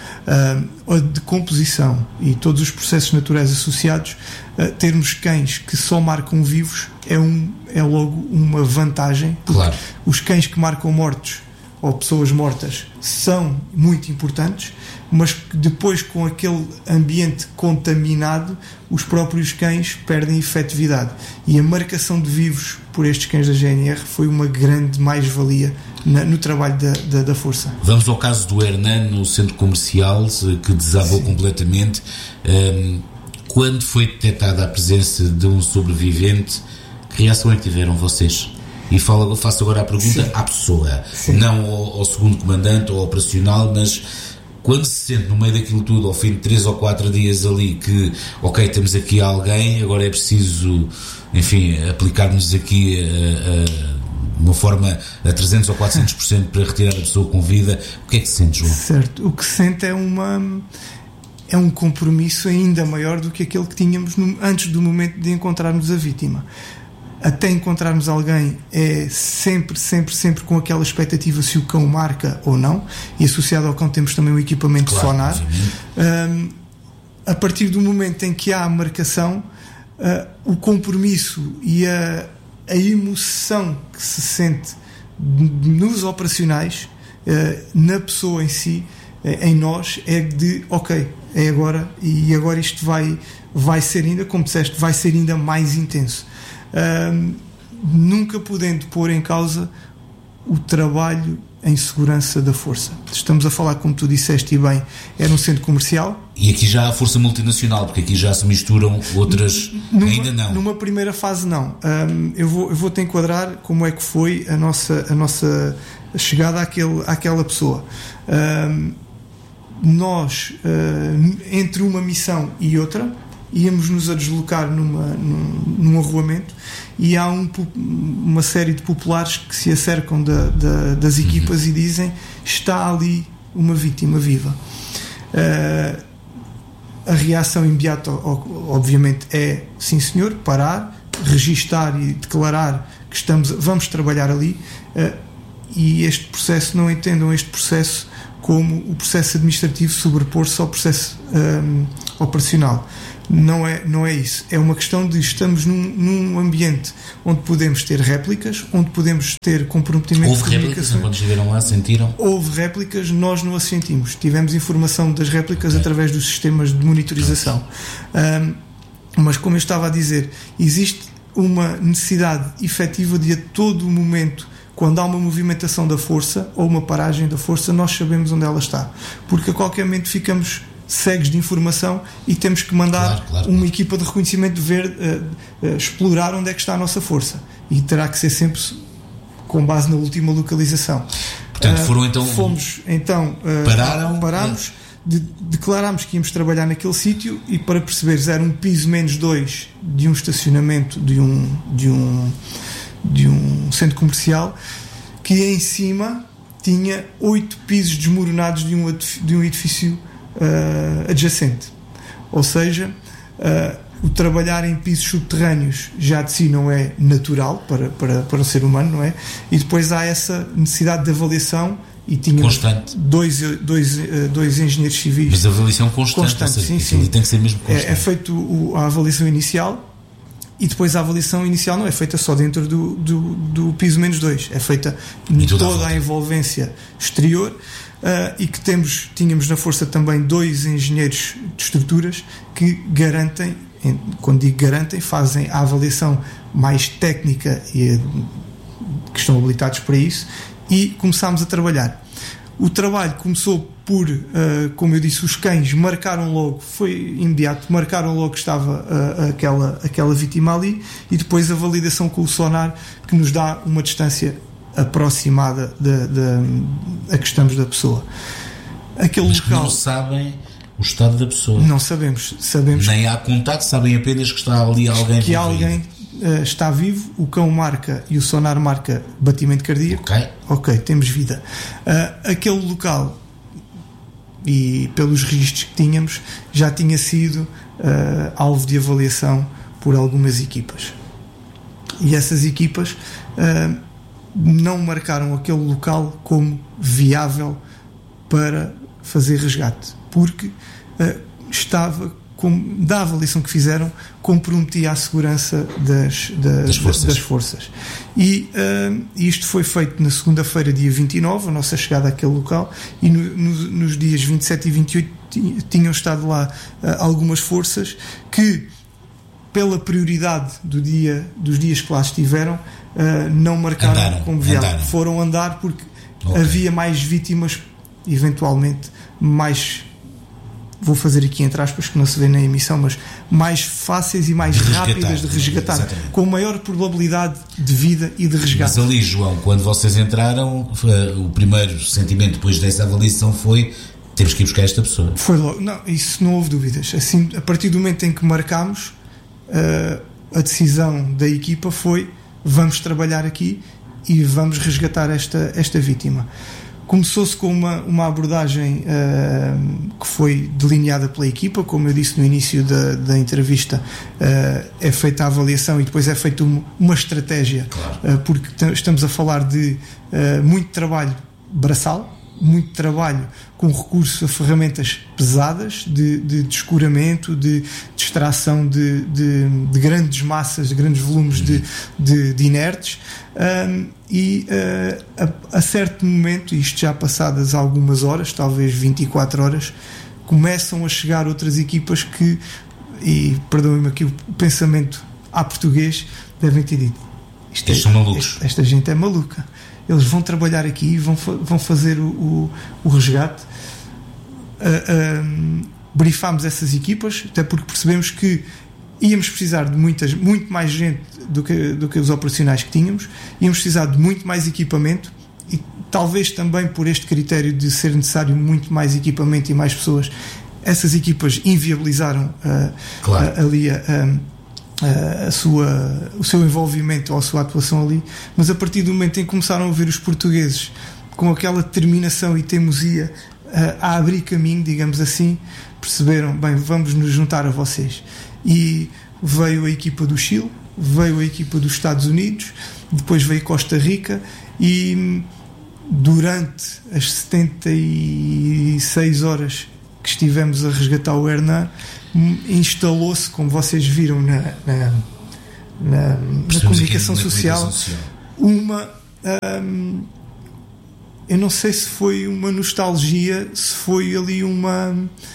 Uh, de composição e todos os processos naturais associados, uh, termos cães que só marcam vivos é, um, é logo uma vantagem. Claro. Os cães que marcam mortos ou pessoas mortas são muito importantes, mas que depois, com aquele ambiente contaminado, os próprios cães perdem efetividade. E a marcação de vivos por estes cães da G N R foi uma grande mais-valia na, no trabalho da, da, da força. Vamos ao caso do Hernan no centro comercial, que desabou Sim. completamente. Um, quando foi detectada a presença de um sobrevivente, que reação é que tiveram vocês? E falo, faço agora a pergunta Sim. à pessoa, Sim. não ao, ao segundo comandante ou operacional, mas quando se sente no meio daquilo tudo, ao fim de três ou quatro dias ali, que ok, temos aqui alguém, agora é preciso, enfim, aplicarmos aqui uh, uh, uma forma a trezentos ou quatrocentos por cento para retirar a pessoa com vida, o que é que se sente, João? Certo, o que se sente é uma... é um compromisso ainda maior do que aquele que tínhamos no, antes do momento de encontrarmos a vítima. Até encontrarmos alguém é sempre, sempre, sempre com aquela expectativa se o cão marca ou não, e associado ao cão temos também um equipamento claro, sonar. Um, a partir do momento em que há a marcação, uh, o compromisso e a, a emoção que se sente nos operacionais, uh, na pessoa em si, uh, em nós, é de ok, é agora, e agora isto vai, vai ser ainda, como disseste, vai ser ainda mais intenso. Um, nunca podendo pôr em causa o trabalho em segurança da força. Estamos a falar, como tu disseste e bem, era um centro comercial. E aqui já há força multinacional, porque aqui já se misturam outras... Numa, ainda não. Numa primeira fase não. Um, eu, vou, eu vou-te enquadrar como é que foi a nossa, a nossa chegada àquele, àquela pessoa. Um, nós, uh, entre uma missão e outra, íamos nos a deslocar numa, num, num arruamento e há um, uma série de populares que se acercam da, da, das equipas uhum. e dizem: está ali uma vítima viva. Uh, a reação imediata, obviamente, é sim senhor, parar, registar e declarar que estamos, vamos trabalhar ali, uh, e este processo, não entendam este processo como o processo administrativo sobrepor-se ao processo um, operacional. Não é, não é isso. É uma questão de estamos num, num ambiente onde podemos ter réplicas, onde podemos ter comprometimento de comunicação. Houve réplicas, quando estiveram lá, sentiram? Houve réplicas, nós não as sentimos. Tivemos informação das réplicas okay. através dos sistemas de monitorização. Um, mas, como eu estava a dizer, existe uma necessidade efetiva de a todo momento, quando há uma movimentação da força ou uma paragem da força, nós sabemos onde ela está, porque a qualquer momento ficamos cegos de informação e temos que mandar claro, claro, uma claro. equipa de reconhecimento de ver, uh, uh, explorar onde é que está a nossa força, e terá que ser sempre com base na última localização. Portanto, foram então... Uh, fomos então uh, pararam, parámos, de, declarámos que íamos trabalhar naquele sítio, e para perceberes, era um piso menos dois de um estacionamento de um, de um de um centro comercial, que em cima tinha oito pisos desmoronados de um, de um edifício uh, adjacente. Ou seja, uh, o trabalhar em pisos subterrâneos já de si não é natural para, para, para o ser humano, não é? E depois há essa necessidade de avaliação, e tínhamos constante. Dois, dois, dois engenheiros civis. Mas a avaliação constante, constante seja, sim, sim. tem que ser mesmo constante. É, é feito o, a avaliação inicial, e depois a avaliação inicial não é feita só dentro do, do, do piso menos dois, é feita em toda a envolvência exterior, uh, e que temos, tínhamos na força também dois engenheiros de estruturas que garantem, quando digo garantem, fazem a avaliação mais técnica e que estão habilitados para isso, e começámos a trabalhar. O trabalho começou por, uh, como eu disse, os cães marcaram logo, foi imediato, marcaram logo que estava uh, aquela, aquela vítima ali, e depois a validação com o sonar, que nos dá uma distância aproximada da, da, a que estamos da pessoa. Aquele Mas local, que não sabem o estado da pessoa. Não sabemos. sabemos Nem há contato, sabem apenas que está ali alguém. Que alguém uh, está vivo, o cão marca e o sonar marca batimento cardíaco. Ok. Ok, temos vida. Uh, aquele local, e pelos registros que tínhamos, já tinha sido uh, alvo de avaliação por algumas equipas. E essas equipas uh, não marcaram aquele local como viável para fazer resgate, porque uh, estava, com, da avaliação que fizeram, comprometia a segurança das, das, das, forças. das forças. E uh, isto foi feito na segunda-feira, dia vinte e nove, a nossa chegada àquele local, e no, no, nos dias vinte e sete e vinte e oito tinham estado lá uh, algumas forças que, pela prioridade do dia, dos dias que lá estiveram, uh, não marcaram andaram, como viável. Andaram. Foram andar porque okay. havia mais vítimas, eventualmente mais, vou fazer aqui entre aspas que não se vê na emissão, mas mais fáceis e mais de rápidas de resgatar, exatamente. Com maior probabilidade de vida e de resgate. Mas ali, João, quando vocês entraram, o primeiro sentimento depois dessa avaliação foi: temos que ir buscar esta pessoa. Foi logo, não, isso não houve dúvidas. Assim, a partir do momento em que marcámos, uh, a decisão da equipa foi: vamos trabalhar aqui e vamos resgatar esta, esta vítima. Começou-se com uma, uma abordagem uh, que foi delineada pela equipa, como eu disse no início da, da entrevista. Uh, é feita a avaliação e depois é feita uma, uma estratégia, claro. uh, porque t- estamos a falar de uh, muito trabalho braçal, muito trabalho com recurso a ferramentas pesadas de, de descuramento, de, de extração de, de, de grandes massas, de grandes volumes de, de, de inertes, um, e uh, a, a certo momento, isto já passadas algumas horas, talvez vinte e quatro horas, começam a chegar outras equipas que, e perdoem-me aqui o pensamento à português, devem ter dito: isto é, são malucos. Esta, esta gente é maluca. Eles vão trabalhar aqui, vão, vão fazer o, o, o resgate. Uh, um, brifámos essas equipas, até porque percebemos que íamos precisar de muitas, muito mais gente do que, do que os operacionais que tínhamos, íamos precisar de muito mais equipamento, e talvez também por este critério de ser necessário muito mais equipamento e mais pessoas, essas equipas inviabilizaram uh, claro. uh, ali a, a, a sua, o seu envolvimento ou a sua atuação ali, mas a partir do momento em que começaram a ver os portugueses com aquela determinação e teimosia uh, a abrir caminho, digamos assim, perceberam, bem, vamos nos juntar a vocês. E veio a equipa do Chile, veio a equipa dos Estados Unidos, depois veio Costa Rica, e durante as setenta e seis horas que estivemos a resgatar o Hernan, instalou-se, como vocês viram na, na, na, na comunicação na social, comunicação social, uma um, eu não sei se foi uma nostalgia, se foi ali uma,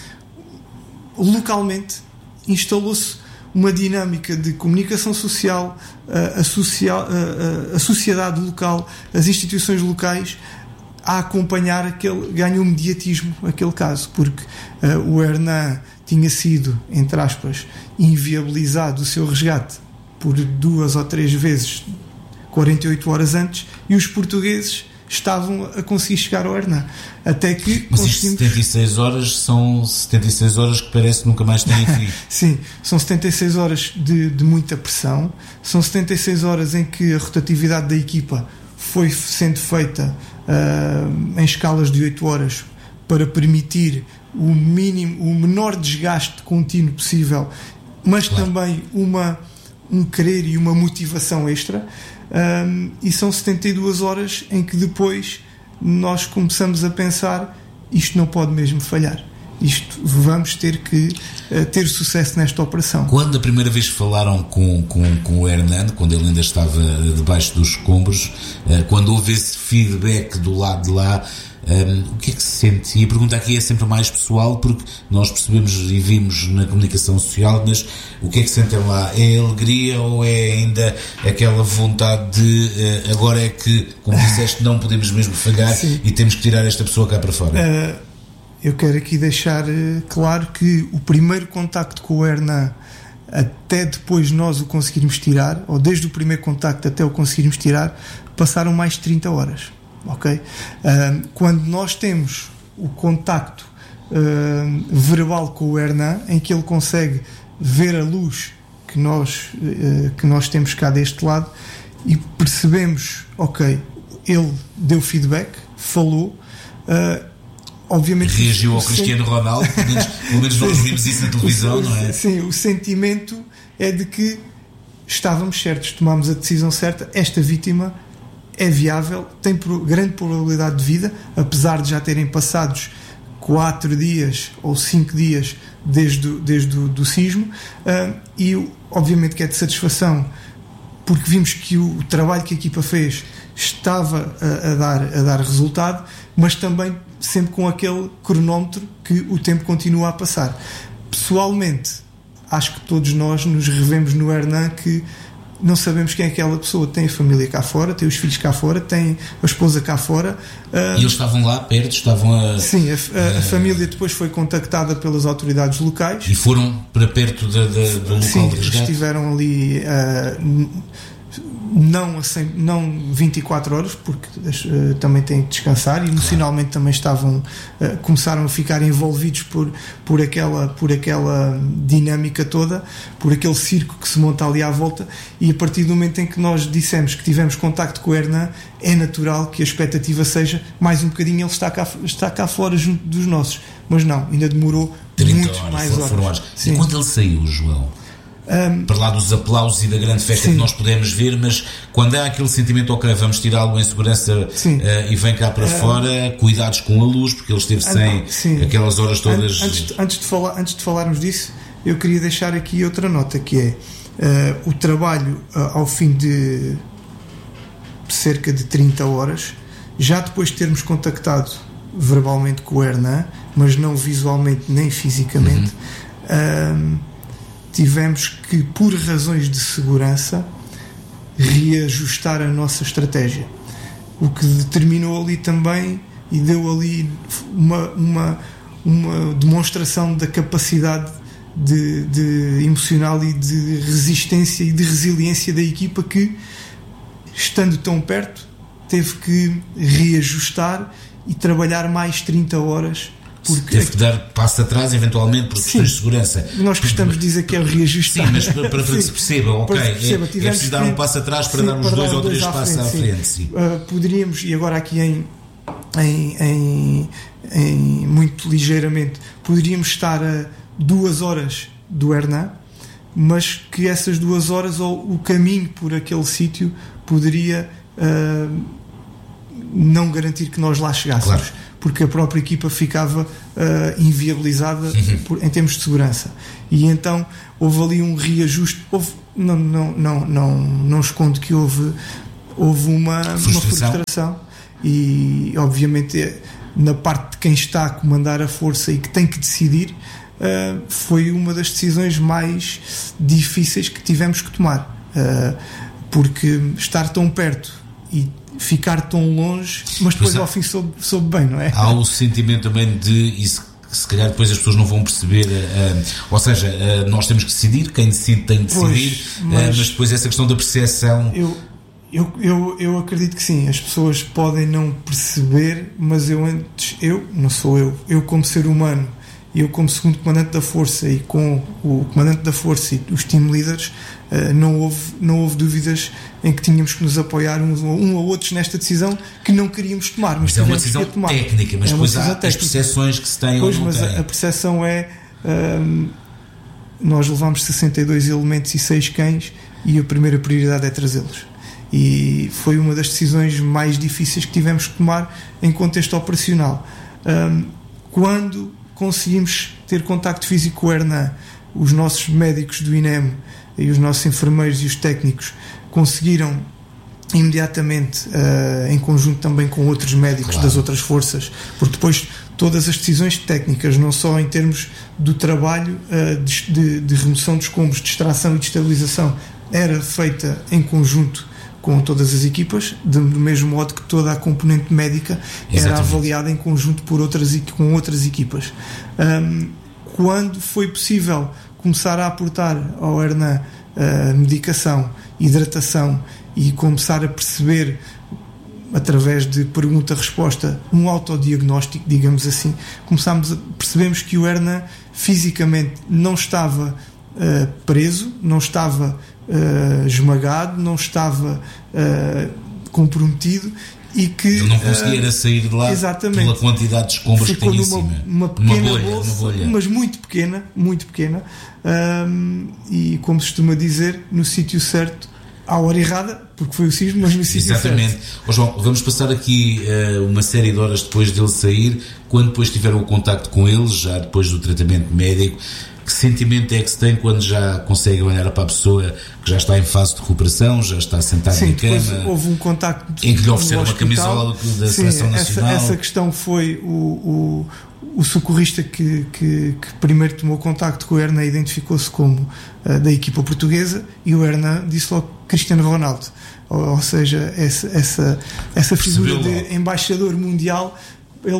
localmente instalou-se uma dinâmica de comunicação social, a, a, social, a, a, a sociedade local, as instituições locais a acompanhar aquele, ganhou mediatismo aquele caso, porque uh, o Hernan tinha sido, entre aspas, inviabilizado o seu resgate por duas ou três vezes quarenta e oito horas antes, e os portugueses estavam a conseguir chegar ao Hernan, até que mas conseguimos... setenta e seis horas são setenta e seis horas que parece que nunca mais têm fim. Sim, são setenta e seis horas de, de muita pressão, são setenta e seis horas em que a rotatividade da equipa foi sendo feita uh, em escalas de oito horas para permitir o mínimo, o menor desgaste contínuo possível, mas claro, também uma, um querer e uma motivação extra. Um, e são setenta e duas horas em que depois nós começamos a pensar, isto não pode mesmo falhar, isto vamos ter que uh, ter sucesso nesta operação. Quando a primeira vez falaram com, com, com o Hernan, quando ele ainda estava debaixo dos escombros, uh, quando houve esse feedback do lado de lá, um, o que é que se sente? E a pergunta aqui é sempre mais pessoal, porque nós percebemos e vimos na comunicação social, mas o que é que sentem lá? É alegria ou é ainda aquela vontade de uh, agora é que, como disseste, não podemos mesmo falhar Sim. e temos que tirar esta pessoa cá para fora? Uh, eu quero aqui deixar uh, claro que o primeiro contacto com o Hernan, até depois nós o conseguirmos tirar, ou desde o primeiro contacto até o conseguirmos tirar, passaram mais de trinta horas. Ok? Uh, quando nós temos o contacto uh, verbal com o Hernan, em que ele consegue ver a luz que nós, uh, que nós temos cá deste lado, e percebemos, ok, ele deu feedback, falou, uh, obviamente reagiu ao Cristiano sen... Ronaldo, pelo menos, pelo menos nós vimos isso na televisão, não é? Sim, o sentimento é de que estávamos certos, tomámos a decisão certa, esta vítima é viável, tem grande probabilidade de vida, apesar de já terem passados quatro dias ou cinco dias desde, desde o do sismo, uh, e obviamente que é de satisfação, porque vimos que o trabalho que a equipa fez estava a, a, dar, a dar resultado, mas também sempre com aquele cronómetro que o tempo continua a passar. Pessoalmente, acho que todos nós nos revemos no Hernan, que não sabemos quem é aquela pessoa. Tem a família cá fora, tem os filhos cá fora, tem a esposa cá fora. E eles estavam lá perto, estavam a... Sim, a, a, a família depois foi contactada pelas autoridades locais. E foram para perto da, da, do local Sim, de resgate? Estiveram ali... Uh, não, assim, não vinte e quatro horas, porque uh, também têm que descansar, e emocionalmente claro, também estavam uh, começaram a ficar envolvidos por, por, aquela, por aquela dinâmica toda, por aquele circo que se monta ali à volta. E a partir do momento em que nós dissemos que tivemos contacto com o Hernan, é natural que a expectativa seja mais um bocadinho, ele está cá, está cá fora junto dos nossos, mas não, ainda demorou muito horas, mais foram, horas, foram horas. E quando ele saiu, João, Um, para lá dos aplausos e da grande festa sim, que nós podemos ver, mas quando há aquele sentimento, ok, vamos tirá-lo em segurança uh, e vem cá para uh, fora, cuidados com a luz, porque ele esteve sem sim. aquelas horas todas. Antes, antes, de falar, antes de falarmos disso, eu queria deixar aqui outra nota, que é uh, o trabalho uh, ao fim de cerca de trinta horas, já depois de termos contactado verbalmente com o Hernan, mas não visualmente nem fisicamente, uhum. uh, tivemos que, por razões de segurança, reajustar a nossa estratégia, o que determinou ali também e deu ali uma, uma, uma demonstração da capacidade de, de emocional e de resistência e de resiliência da equipa, que, estando tão perto, teve que reajustar e trabalhar mais trinta horas porque teve que dar passo atrás eventualmente por questões de segurança. Nós gostamos de dizer que é o reajustar. Sim, mas para, para que se perceba, ok, se perceba, é, é preciso dar um passo atrás para sim, darmos dois ou três passos à frente. Sim. Uh, poderíamos, e agora aqui em, em, em, em muito ligeiramente, poderíamos estar a duas horas do Hernan, mas que essas duas horas ou o caminho por aquele sítio poderia uh, não garantir que nós lá chegássemos. Claro. Porque a própria equipa ficava uh, inviabilizada uhum. por, em termos de segurança. E então houve ali um reajuste. Houve, não, não, não, não, não escondo que houve, houve uma frustração. uma frustração. E obviamente na parte de quem está a comandar a força e que tem que decidir, uh, foi uma das decisões mais difíceis que tivemos que tomar. Uh, porque estar tão perto e ficar tão longe, mas depois é, ao fim soube, soube bem, não é? Há o sentimento também de isso, se calhar depois as pessoas não vão perceber, uh, ou seja, uh, nós temos que decidir, quem decide tem de decidir, pois, mas, uh, mas depois essa questão da percepção. Eu, eu, eu, eu acredito que sim, as pessoas podem não perceber, mas eu antes, eu, não sou eu, eu como ser humano, eu como segundo comandante da força e com o comandante da força e os team leaders, uh, não, houve, não houve dúvidas em que tínhamos que nos apoiar uns um ou outros nesta decisão que não queríamos tomar, mas, mas é uma decisão técnica, mas é depois há técnica. As percepções que se têm pois, ou não mas têm. A, a percepção é um, nós levámos sessenta e dois elementos e seis cães e a primeira prioridade é trazê-los, e foi uma das decisões mais difíceis que tivemos que tomar em contexto operacional. Um, quando conseguimos ter contacto físico com o Hernan, os nossos médicos do I N E M e os nossos enfermeiros e os técnicos conseguiram imediatamente, uh, em conjunto também com outros médicos claro. das outras forças, porque depois todas as decisões técnicas, não só em termos do trabalho uh, de, de, de remoção dos escombros, de extração e de estabilização, era feita em conjunto com todas as equipas, do mesmo modo que toda a componente médica Exatamente. era avaliada em conjunto por outras, com outras equipas. Um, quando foi possível começar a aportar ao Hernan uh, medicação, hidratação e começar a perceber, através de pergunta-resposta, um autodiagnóstico, digamos assim, começámos a, percebemos que o Hernan fisicamente não estava uh, preso, não estava Uh, esmagado, não estava uh, comprometido e que ele não conseguia uh, sair de lá exatamente, pela quantidade de escombros que tinha em cima. Uma pequena uma bolha, bolsa, uma bolha. mas muito pequena, muito pequena, um, e como se costuma dizer, no sítio certo, à hora errada, porque foi o sismo, mas no sítio certo. Exatamente. Oh, João, vamos passar aqui uh, uma série de horas depois dele sair, quando depois tiveram o contacto com ele, já depois do tratamento médico. Que sentimento é que se tem quando já consegue olhar para a pessoa que já está em fase de recuperação, já está sentada Sim, na cama? Houve um contacto em que lhe ofereceram uma camisola da Sim, Seleção Nacional. Essa, essa questão foi o, o, o socorrista que, que, que primeiro tomou contacto com o Hernan, identificou-se como uh, da equipa portuguesa, e o Hernan disse logo Cristiano Ronaldo, ou, ou seja, essa, essa, essa figura de embaixador mundial. Ele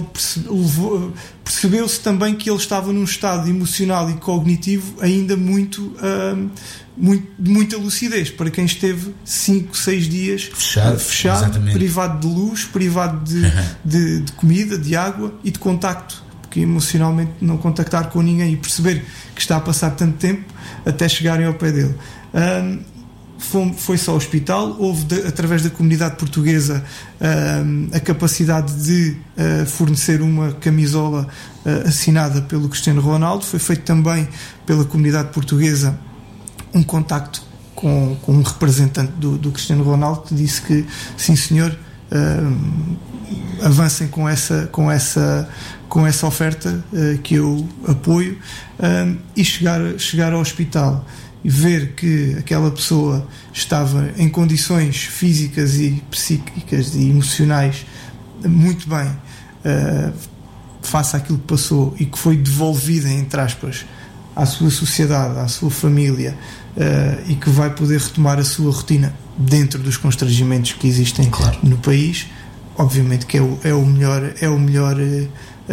percebeu-se também que ele estava num estado emocional e cognitivo ainda muito, uh, muito de muita lucidez, para quem esteve cinco, seis dias fechado, fechado privado de luz, privado de, uhum. de, de comida, de água e de contacto, porque emocionalmente não contactar com ninguém e perceber que está a passar tanto tempo até chegarem ao pé dele. Um, foi-se ao hospital, houve de, através da comunidade portuguesa uh, a capacidade de uh, fornecer uma camisola uh, assinada pelo Cristiano Ronaldo. Foi feito também pela comunidade portuguesa um contacto com, com um representante do, do Cristiano Ronaldo, que disse que sim senhor, uh, avancem com essa, com essa, com essa oferta uh, que eu apoio, uh, e chegar, chegar ao hospital e ver que aquela pessoa estava em condições físicas e psíquicas e emocionais muito bem, uh, face àquilo que passou, e que foi devolvida, entre aspas, à sua sociedade, à sua família, uh, e que vai poder retomar a sua rotina dentro dos constrangimentos que existem claro. no país, obviamente que é o, é o melhor, é o melhor uh,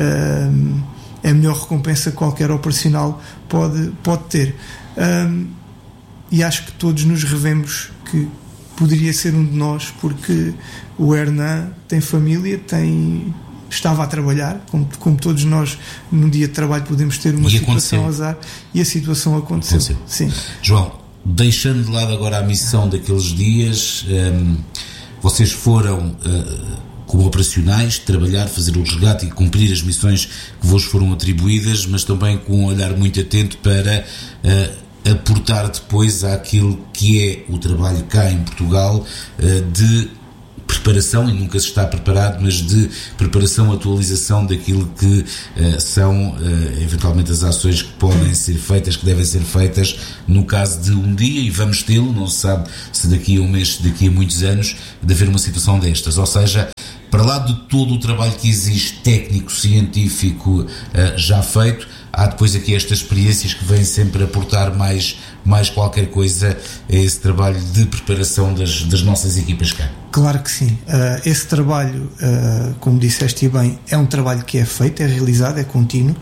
é a melhor recompensa que qualquer operacional pode, pode ter. Um, e acho que todos nos revemos que poderia ser um de nós, porque o Hernan tem família, tem estava a trabalhar, como, como todos nós num dia de trabalho podemos ter uma e situação azar, e a situação aconteceu. aconteceu. Sim. João, deixando de lado agora a missão daqueles dias, um, vocês foram uh, como operacionais, trabalhar, fazer o resgate e cumprir as missões que vos foram atribuídas, mas também com um olhar muito atento para uh, aportar depois àquilo que é o trabalho cá em Portugal uh, de preparação, e nunca se está preparado, mas de preparação, atualização daquilo que uh, são uh, eventualmente as ações que podem ser feitas, que devem ser feitas no caso de um dia, e vamos tê-lo, não se sabe se daqui a um mês, se daqui a muitos anos, de haver uma situação destas. Ou seja, para lá de todo o trabalho que existe técnico, científico uh, já feito, há depois aqui estas experiências que vêm sempre aportar mais, mais qualquer coisa a esse trabalho de preparação das, das nossas equipas cá. Claro que sim. Uh, esse trabalho, uh, como disseste bem, é um trabalho que é feito, é realizado, é contínuo.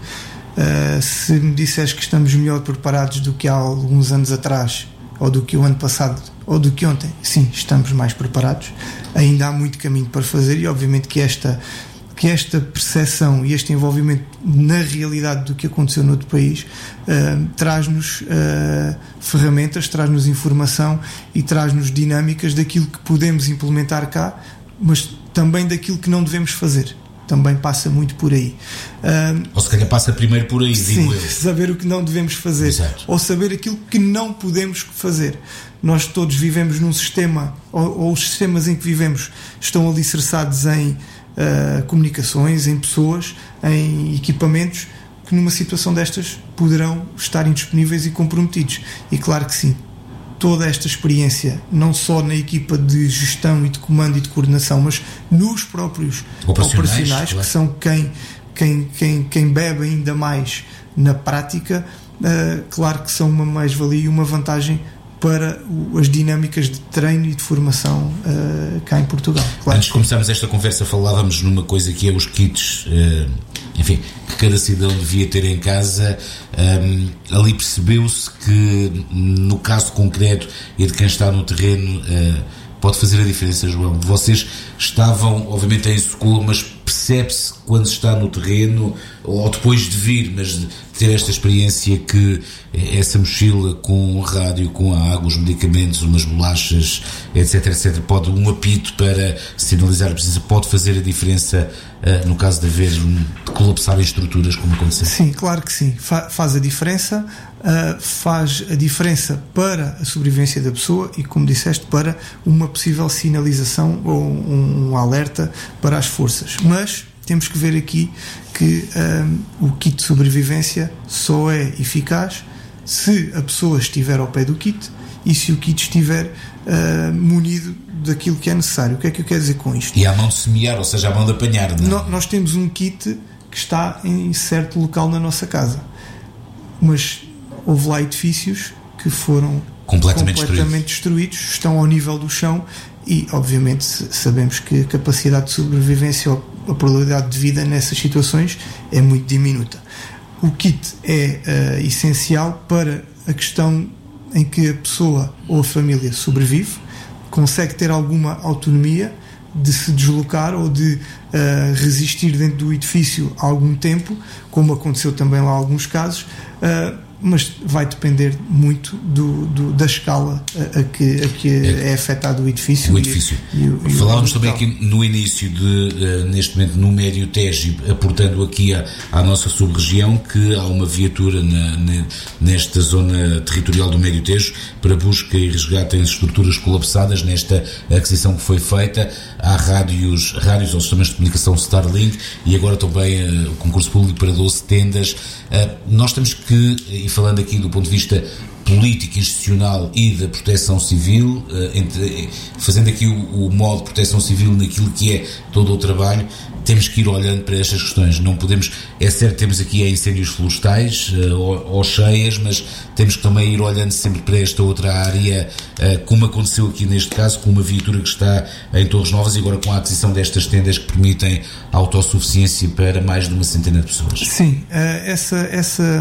Uh, se me disseres que estamos melhor preparados do que há alguns anos atrás, ou do que o ano passado, ou do que ontem, sim, estamos mais preparados. Ainda há muito caminho para fazer, e obviamente que esta que esta percepção e este envolvimento na realidade do que aconteceu no outro país uh, traz-nos uh, ferramentas, traz-nos informação e traz-nos dinâmicas daquilo que podemos implementar cá, mas também daquilo que não devemos fazer. Também passa muito por aí. Uh, ou se calhar passa primeiro por aí, sim, digo eu. Saber o que não devemos fazer. Exato. Ou saber aquilo que não podemos fazer. Nós todos vivemos num sistema, ou, ou os sistemas em que vivemos estão alicerçados em Uh, comunicações, em pessoas, em equipamentos que numa situação destas poderão estar indisponíveis e comprometidos. E claro que sim, toda esta experiência, não só na equipa de gestão e de comando e de coordenação, mas nos próprios operacionais, operacionais claro. Que são quem, quem, quem, quem bebe ainda mais na prática, uh, claro que são uma mais-valia e uma vantagem para as dinâmicas de treino e de formação uh, cá em Portugal. Claro. Antes de começarmos esta conversa, falávamos numa coisa que é os kits, uh, enfim, que cada cidadão devia ter em casa. Um, ali percebeu-se que, no caso concreto e de quem está no terreno, uh, pode fazer a diferença, João. Vocês estavam, obviamente, em socorro, mas percebe-se quando se está no terreno, ou depois de vir, mas de ter esta experiência, que essa mochila com o rádio, com a água, os medicamentos, umas bolachas, etc, etc, pode, um apito para sinalizar a presença, pode fazer a diferença uh, no caso de haver um, de colapsar em estruturas, como aconteceu? Sim, claro que sim. Fa- faz a diferença, uh, faz a diferença para a sobrevivência da pessoa e, como disseste, para uma possível sinalização ou um, um alerta para as forças. Mas temos que ver aqui que um, o kit de sobrevivência só é eficaz se a pessoa estiver ao pé do kit e se o kit estiver uh, munido daquilo que é necessário. O que é que eu quero dizer com isto? E à mão de semear, ou seja, à mão de apanhar, não? No, nós temos um kit que está em certo local na nossa casa, mas houve lá edifícios que foram completamente, completamente destruídos, estão ao nível do chão e, obviamente, sabemos que a capacidade de sobrevivência ou a probabilidade de vida nessas situações é muito diminuta. O kit é uh, essencial para a questão em que a pessoa ou a família sobrevive, consegue ter alguma autonomia de se deslocar ou de uh, resistir dentro do edifício há algum tempo, como aconteceu também lá em alguns casos, uh, mas vai depender muito do, do, da escala a, a, que, a que é, é afetado o edifício. O edifício. E, e, e Falávamos também aqui no início de, uh, neste momento, no Médio Tejo, aportando aqui à, à nossa sub-região, que há uma viatura na, na, nesta zona territorial do Médio Tejo para busca e resgate em estruturas colapsadas. Nesta aquisição que foi feita, há rádios, rádios ou sistemas de comunicação Starlink e agora também uh, o concurso público para doze tendas. Uh, nós temos que, e falando aqui do ponto de vista político, institucional e da proteção civil, uh, entre, fazendo aqui o, o modo de proteção civil naquilo que é todo o trabalho, temos que ir olhando para estas questões. Não podemos, é certo, temos aqui incêndios florestais uh, ou, ou cheias, mas temos que também ir olhando sempre para esta outra área, uh, como aconteceu aqui neste caso, com uma viatura que está em Torres Novas e agora com a aquisição destas tendas que permitem a autossuficiência para mais de uma centena de pessoas. Sim, uh, essa, essa,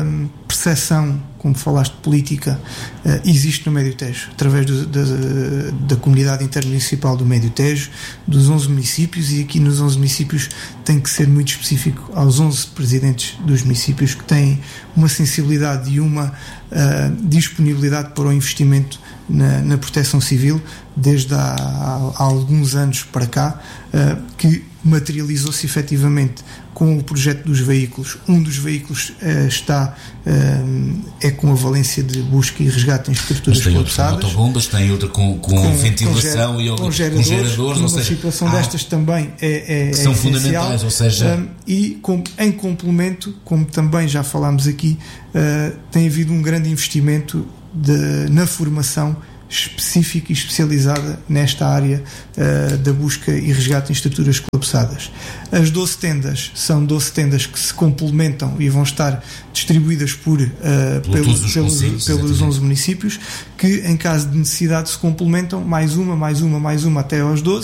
percepção, como falaste, política, uh, existe no Médio Tejo, através do, da, da comunidade intermunicipal do Médio Tejo, dos onze municípios, e aqui nos onze municípios tem que ser muito específico aos onze presidentes dos municípios, que têm uma sensibilidade e uma uh, disponibilidade para o investimento na, na proteção civil, desde há, há alguns anos para cá, uh, que materializou-se efetivamente com o projeto dos veículos. Um dos veículos uh, está uh, é com a valência de busca e resgate em estruturas colapsadas. Tem outro com autobombas, tem outro com, com, com ventilação com, e com geradores, com geradores uma ou seja, situação ah, destas também é, é, são é fundamentais, ou seja, um, e com, em complemento, como também já falámos aqui, uh, tem havido um grande investimento de, na formação específica e especializada nesta área uh, da busca e resgate em estruturas colapsadas. As doze tendas são doze tendas que se complementam e vão estar distribuídas por, uh, pelo, pelos, pelos onze municípios, que em caso de necessidade se complementam, mais uma, mais uma, mais uma até aos doze,